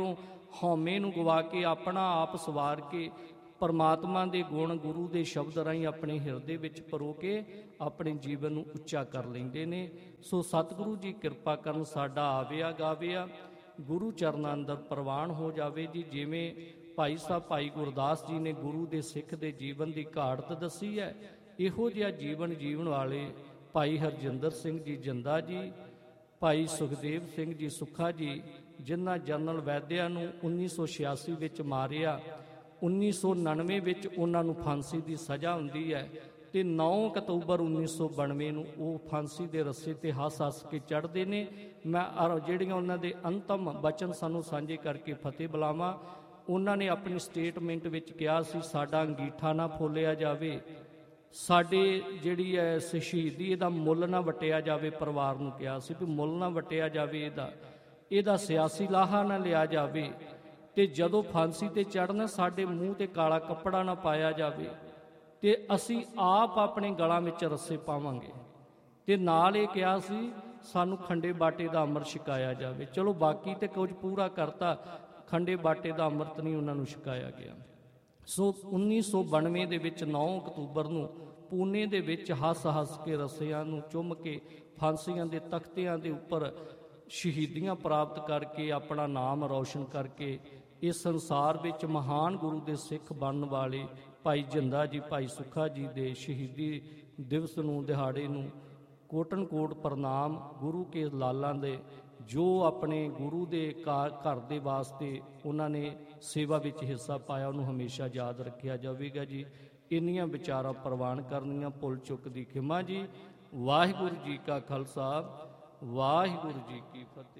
ਹਉਮੈ ਨੂੰ ਗਵਾ ਕੇ ਆਪਣਾ ਆਪ ਸਵਾਰ ਕੇ ਪਰਮਾਤਮਾ ਦੇ ਗੁਣ ਗੁਰੂ ਦੇ ਸ਼ਬਦ ਰਾਹੀਂ ਆਪਣੇ ਹਿਰਦੇ ਵਿੱਚ ਪਰੋ ਕੇ ਆਪਣੇ ਜੀਵਨ ਨੂੰ ਉੱਚਾ ਕਰ ਲੈਂਦੇ ਨੇ। ਸੋ ਸਤਿਗੁਰੂ ਜੀ ਕਿਰਪਾ ਕਰਨ, ਸਾਡਾ ਆਵਿਆ ਗਾਵਿਆ ਗੁਰੂ ਚਰਨਾਂ ਅੰਦਰ ਪ੍ਰਵਾਨ ਹੋ ਜਾਵੇ ਜੀ। ਜਿਵੇਂ ਭਾਈ ਸਾਹਿਬ ਭਾਈ ਗੁਰਦਾਸ ਜੀ ਨੇ ਗੁਰੂ ਦੇ ਸਿੱਖ ਦੇ ਜੀਵਨ ਦੀ ਘਾੜਤ ਦੱਸੀ ਹੈ, ਇਹੋ ਜਿਹਾ ਜੀਵਨ ਜੀਵਨ ਵਾਲੇ ਭਾਈ ਹਰਜਿੰਦਰ ਸਿੰਘ ਜੀ ਜਿੰਦਾ ਜੀ, ਭਾਈ ਸੁਖਦੇਵ ਸਿੰਘ ਜੀ ਸੁੱਖਾ ਜੀ, ਜਿਨ੍ਹਾਂ ਜਨਰਲ ਵੈਦਿਆ ਨੂੰ 1986 ਵਿੱਚ ਮਾਰਿਆ, 1999 ਵਿੱਚ ਉਹਨਾਂ ਨੂੰ ਫਾਂਸੀ ਦੀ ਸਜ਼ਾ ਹੁੰਦੀ ਹੈ ਤੇ 9 ਅਕਤੂਬਰ 1992 ਨੂੰ ਉਹ ਫਾਂਸੀ ਦੇ ਰੱਸੇ ਤੇ ਹੱਸ ਕੇ ਚੜ੍ਹਦੇ ਨੇ। ਮੈਂ ਜਿਹੜੀਆਂ ਉਹਨਾਂ ਦੇ ਅੰਤਮ ਬਚਨ ਸਾਨੂੰ ਸਾਂਝੇ ਕਰਕੇ ਫਤਿਹ ਬੁਲਾਵਾਂ। ਉਹਨਾਂ ਨੇ ਆਪਣੀ ਸਟੇਟਮੈਂਟ ਵਿੱਚ ਕਿਹਾ ਸੀ, ਸਾਡਾ ਅੰਗੀਠਾ ਨਾ ਫੋਲਿਆ ਜਾਵੇ, ਸਾਡੇ ਜਿਹੜੀ ਹੈ ਸ਼ਹੀਦੀ ਇਹਦਾ ਮੁੱਲ ਨਾ ਵਟਿਆ ਜਾਵੇ। ਪਰਿਵਾਰ ਨੂੰ ਕਿਹਾ ਸੀ ਵੀ ਮੁੱਲ ਨਾ ਵਟਿਆ ਜਾਵੇ, ਇਹਦਾ ਸਿਆਸੀ ਲਾਹਾ ਨਾ ਲਿਆ ਜਾਵੇ, ਤੇ ਜਦੋਂ ਫਾਂਸੀ ਤੇ ਚੜ੍ਹਨਾ ਸਾਡੇ ਮੂੰਹ ਤੇ ਕਾਲਾ ਕੱਪੜਾ ਨਾ ਪਾਇਆ ਜਾਵੇ, ਤੇ ਅਸੀਂ ਆਪ ਆਪਣੇ ਗਲਾਂ ਵਿੱਚ ਰੱਸੇ ਪਾਵਾਂਗੇ। ਤੇ ਨਾਲ ਇਹ ਕਿਹਾ ਸੀ ਸਾਨੂੰ ਖੰਡੇ ਬਾਟੇ ਦਾ ਅੰਮ੍ਰਿਤ ਛਕਾਇਆ ਜਾਵੇ। ਚਲੋ ਬਾਕੀ ਤੇ ਕੁਝ ਪੂਰਾ ਕਰਤਾ, ਖੰਡੇ ਬਾਟੇ ਦਾ ਅੰਮ੍ਰਿਤ ਨਹੀਂ ਉਹਨਾਂ ਨੂੰ ਛਕਾਇਆ ਗਿਆ। ਸੋ 1992 ਦੇ ਵਿੱਚ 9 ਅਕਤੂਬਰ ਨੂੰ ਪੂਨੇ ਦੇ ਵਿੱਚ ਹੱਸ ਕੇ ਰੱਸਿਆਂ ਨੂੰ ਚੁੰਮ ਕੇ ਫਾਂਸੀਆਂ ਦੇ ਤਖਤਿਆਂ ਦੇ ਉੱਪਰ ਸ਼ਹੀਦੀਆਂ ਪ੍ਰਾਪਤ ਕਰਕੇ ਆਪਣਾ ਨਾਮ ਰੌਸ਼ਨ ਕਰਕੇ ਇਸ ਸੰਸਾਰ ਵਿੱਚ ਮਹਾਨ ਗੁਰੂ ਦੇ ਸਿੱਖ ਬਣਨ ਵਾਲੇ ਭਾਈ ਜਿੰਦਾ ਜੀ, ਭਾਈ ਸੁੱਖਾ ਜੀ ਦੇ ਸ਼ਹੀਦੀ ਦਿਵਸ ਨੂੰ, ਦਿਹਾੜੇ ਨੂੰ ਕੋਟਨ ਕੋਟ ਪ੍ਰਣਾਮ। ਗੁਰੂ ਕੇ ਲਾਲਾਂ ਦੇ ਜੋ ਆਪਣੇ ਗੁਰੂ ਦੇ ਘਰ ਦੇ ਵਾਸਤੇ ਉਹਨਾਂ ਨੇ ਸੇਵਾ ਵਿੱਚ ਹਿੱਸਾ ਪਾਇਆ, ਉਹਨੂੰ ਹਮੇਸ਼ਾ ਯਾਦ ਰੱਖਿਆ ਜਾਵੇਗਾ ਜੀ। ਇੰਨੀਆਂ ਵਿਚਾਰਾਂ ਪ੍ਰਵਾਨ ਕਰਨੀਆਂ, ਭੁੱਲ ਚੁੱਕ ਦੀ ਖਿਮਾ ਜੀ। ਵਾਹਿਗੁਰੂ ਜੀ ਕਾ ਖਾਲਸਾ, ਵਾਹਿਗੁਰੂ ਜੀ ਕੀ ਫਤਿਹ।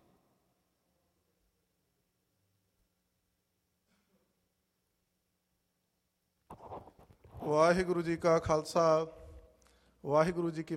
ਵਾਹਿਗੁਰੂ ਜੀ ਕਾ ਖਾਲਸਾ, ਵਾਹਿਗੁਰੂ ਜੀ ਕੀ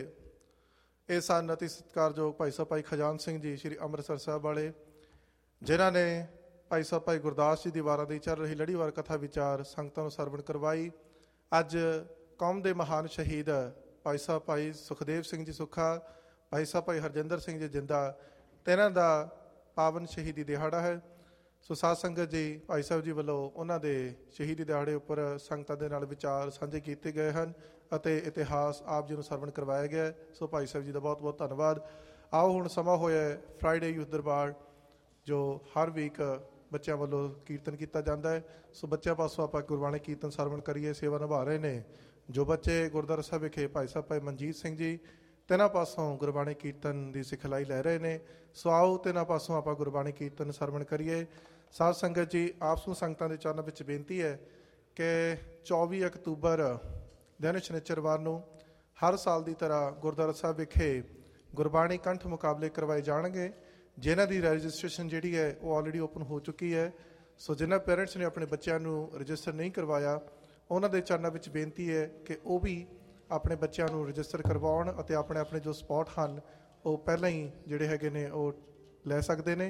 ਫਤਿਹ। ਇਹ ਸਨ ਅਤੀ ਸਤਿਕਾਰਯੋਗ ਭਾਈ ਸਾਹਿਬ ਭਾਈ ਖਜਾਨ ਸਿੰਘ ਜੀ ਸ਼੍ਰੀ ਅੰਮ੍ਰਿਤਸਰ ਸਾਹਿਬ ਵਾਲੇ, ਜਿਨ੍ਹਾਂ ਨੇ ਭਾਈ ਸਾਹਿਬ ਭਾਈ ਗੁਰਦਾਸ ਜੀ ਦੀ ਵਾਰਾਂ ਦੀ ਚੱਲ ਰਹੀ ਲੜੀਵਾਰ ਕਥਾ ਵਿਚਾਰ ਸੰਗਤਾਂ ਨੂੰ ਸਰਵਣ ਕਰਵਾਈ। ਅੱਜ ਕੌਮ ਦੇ ਮਹਾਨ ਸ਼ਹੀਦ ਭਾਈ ਸਾਹਿਬ ਭਾਈ ਸੁਖਦੇਵ ਸਿੰਘ ਜੀ ਸੁੱਖਾ, ਭਾਈ ਸਾਹਿਬ ਭਾਈ ਹਰਜਿੰਦਰ ਸਿੰਘ ਜੀ ਜਿੰਦਾ, ਤਿੰਨਾਂ ਦਾ ਪਾਵਨ ਸ਼ਹੀਦੀ ਦਿਹਾੜਾ ਹੈ। ਸੋ ਸਾਧ ਸੰਗਤ ਜੀ, ਭਾਈ ਸਾਹਿਬ ਜੀ ਵੱਲੋਂ ਉਹਨਾਂ ਦੇ ਸ਼ਹੀਦੀ ਦਿਹਾੜੇ ਉੱਪਰ ਸੰਗਤਾਂ ਦੇ ਨਾਲ ਵਿਚਾਰ ਸਾਂਝੇ ਕੀਤੇ ਗਏ ਹਨ ਅਤੇ ਇਤਿਹਾਸ ਆਪ ਜੀ ਨੂੰ ਸਰਵਣ ਕਰਵਾਇਆ ਗਿਆ। ਸੋ ਭਾਈ ਸਾਹਿਬ ਜੀ ਦਾ ਬਹੁਤ ਬਹੁਤ ਧੰਨਵਾਦ। ਆਓ ਹੁਣ ਸਮਾਂ ਹੋਇਆ ਫਰਾਈਡੇ ਯੂਥ ਦਰਬਾਰ, ਜੋ ਹਰ ਵੀਕ ਬੱਚਿਆਂ ਵੱਲੋਂ ਕੀਰਤਨ ਕੀਤਾ ਜਾਂਦਾ ਹੈ। ਸੋ ਬੱਚਿਆਂ ਪਾਸੋਂ ਆਪਾਂ ਗੁਰਬਾਣੀ ਕੀਰਤਨ ਸਰਵਣ ਕਰੀਏ। ਸੇਵਾ ਨਿਭਾ ਰਹੇ ਨੇ ਜੋ ਬੱਚੇ ਗੁਰਦੁਆਰਾ ਸਾਹਿਬ ਵਿਖੇ ਭਾਈ ਸਾਹਿਬ ਭਾਈ ਮਨਜੀਤ ਸਿੰਘ ਜੀ, ਤਿੰਨਾਂ ਪਾਸੋਂ ਗੁਰਬਾਣੀ ਕੀਰਤਨ ਦੀ ਸਿਖਲਾਈ ਲੈ ਰਹੇ ਨੇ। ਸੋ ਆਓ ਤਿੰਨਾਂ ਪਾਸੋਂ ਆਪਾਂ ਗੁਰਬਾਣੀ ਕੀਰਤਨ ਸਰਵਣ ਕਰੀਏ। ਸਾਧ ਸੰਗਤ ਜੀ, ਆਪ ਨੂੰ ਸੰਗਤਾਂ ਦੇ ਚਰਨਾਂ ਵਿੱਚ ਬੇਨਤੀ ਹੈ ਕਿ 24 ਅਕਤੂਬਰ ਦਿਨ ਸ਼ਨਿਚਰਵਾਰ ਨੂੰ ਹਰ ਸਾਲ ਦੀ ਤਰ੍ਹਾਂ ਗੁਰਦੁਆਰਾ ਸਾਹਿਬ ਵਿਖੇ ਗੁਰਬਾਣੀ ਕੰਠ ਮੁਕਾਬਲੇ ਕਰਵਾਏ ਜਾਣਗੇ, ਜਿਨ੍ਹਾਂ ਦੀ ਰਜਿਸਟ੍ਰੇਸ਼ਨ ਜਿਹੜੀ ਹੈ ਉਹ ਆਲਰੇਡੀ ਓਪਨ ਹੋ ਚੁੱਕੀ ਹੈ। ਸੋ ਜਿਨ੍ਹਾਂ ਪੇਰੈਂਟਸ ਨੇ ਆਪਣੇ ਬੱਚਿਆਂ ਨੂੰ ਰਜਿਸਟਰ ਨਹੀਂ ਕਰਵਾਇਆ, ਉਹਨਾਂ ਦੇ ਚਰਨਾਂ ਵਿੱਚ ਬੇਨਤੀ ਹੈ ਕਿ ਉਹ ਵੀ ਆਪਣੇ ਬੱਚਿਆਂ ਨੂੰ ਰਜਿਸਟਰ ਕਰਵਾਉਣ ਅਤੇ ਆਪਣੇ ਆਪਣੇ ਜੋ ਸਪੌਟ ਹਨ ਉਹ ਪਹਿਲਾਂ ਹੀ ਜਿਹੜੇ ਹੈਗੇ ਨੇ ਉਹ ਲੈ ਸਕਦੇ ਨੇ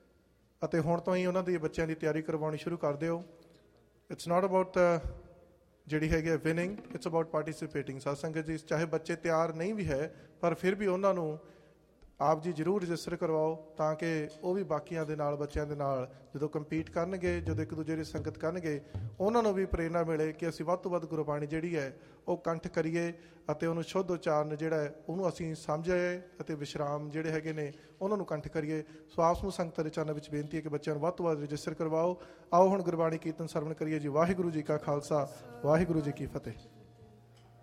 ਅਤੇ ਹੁਣ ਤੋਂ ਹੀ ਉਹਨਾਂ ਦੀ ਬੱਚਿਆਂ ਦੀ ਤਿਆਰੀ ਕਰਵਾਉਣੀ ਸ਼ੁਰੂ ਕਰ ਦਿਓ। ਇਟਸ ਨਾਟ ਅਬਾਊਟ ਜਿਹੜੀ ਹੈਗੀ ਵਿਨਿੰਗ, ਇਟਸ ਅਬਾਊਟ ਪਾਰਟੀਸਿਪੇਟਿੰਗ। ਸਾਧ ਸੰਗਤ ਜੀ, ਚਾਹੇ ਬੱਚੇ ਤਿਆਰ ਨਹੀਂ ਵੀ ਹੈ ਪਰ ਫਿਰ ਵੀ ਉਹਨਾਂ ਨੂੰ ਆਪ ਜੀ ਜ਼ਰੂਰ ਰਜਿਸਟਰ ਕਰਵਾਓ, ਤਾਂ ਕਿ ਉਹ ਵੀ ਬਾਕੀਆਂ ਦੇ ਨਾਲ, ਬੱਚਿਆਂ ਦੇ ਨਾਲ ਜਦੋਂ ਕੰਪੀਟ ਕਰਨਗੇ, ਜਦੋਂ ਇੱਕ ਦੂਜੇ ਦੀ ਸੰਗਤ ਕਰਨਗੇ, ਉਹਨਾਂ ਨੂੰ ਵੀ ਪ੍ਰੇਰਨਾ ਮਿਲੇ ਕਿ ਅਸੀਂ ਵੱਧ ਤੋਂ ਵੱਧ ਗੁਰਬਾਣੀ ਜਿਹੜੀ ਹੈ ਉਹ ਕੰਠ ਕਰੀਏ ਅਤੇ ਉਹਨੂੰ ਸ਼ੁੱਧ ਉਚਾਰਨ ਜਿਹੜਾ ਹੈ ਉਹਨੂੰ ਅਸੀਂ ਸਮਝੀਏ ਅਤੇ ਵਿਸ਼ਰਾਮ ਜਿਹੜੇ ਹੈਗੇ ਨੇ ਉਹਨਾਂ ਨੂੰ ਕੰਠ ਕਰੀਏ। ਸੋ ਆਪ ਨੂੰ ਸੰਗਤਾਂ ਦੇ ਚਰਨਾਂ ਵਿੱਚ ਬੇਨਤੀ ਹੈ ਕਿ ਬੱਚਿਆਂ ਨੂੰ ਵੱਧ ਤੋਂ ਵੱਧ ਰਜਿਸਟਰ ਕਰਵਾਓ। ਆਓ ਹੁਣ ਗੁਰਬਾਣੀ ਕੀਰਤਨ ਸਰਵਣ ਕਰੀਏ ਜੀ। ਵਾਹਿਗੁਰੂ ਜੀ ਕਾ ਖਾਲਸਾ, ਵਾਹਿਗੁਰੂ ਜੀ ਕੀ ਫਤਿਹ।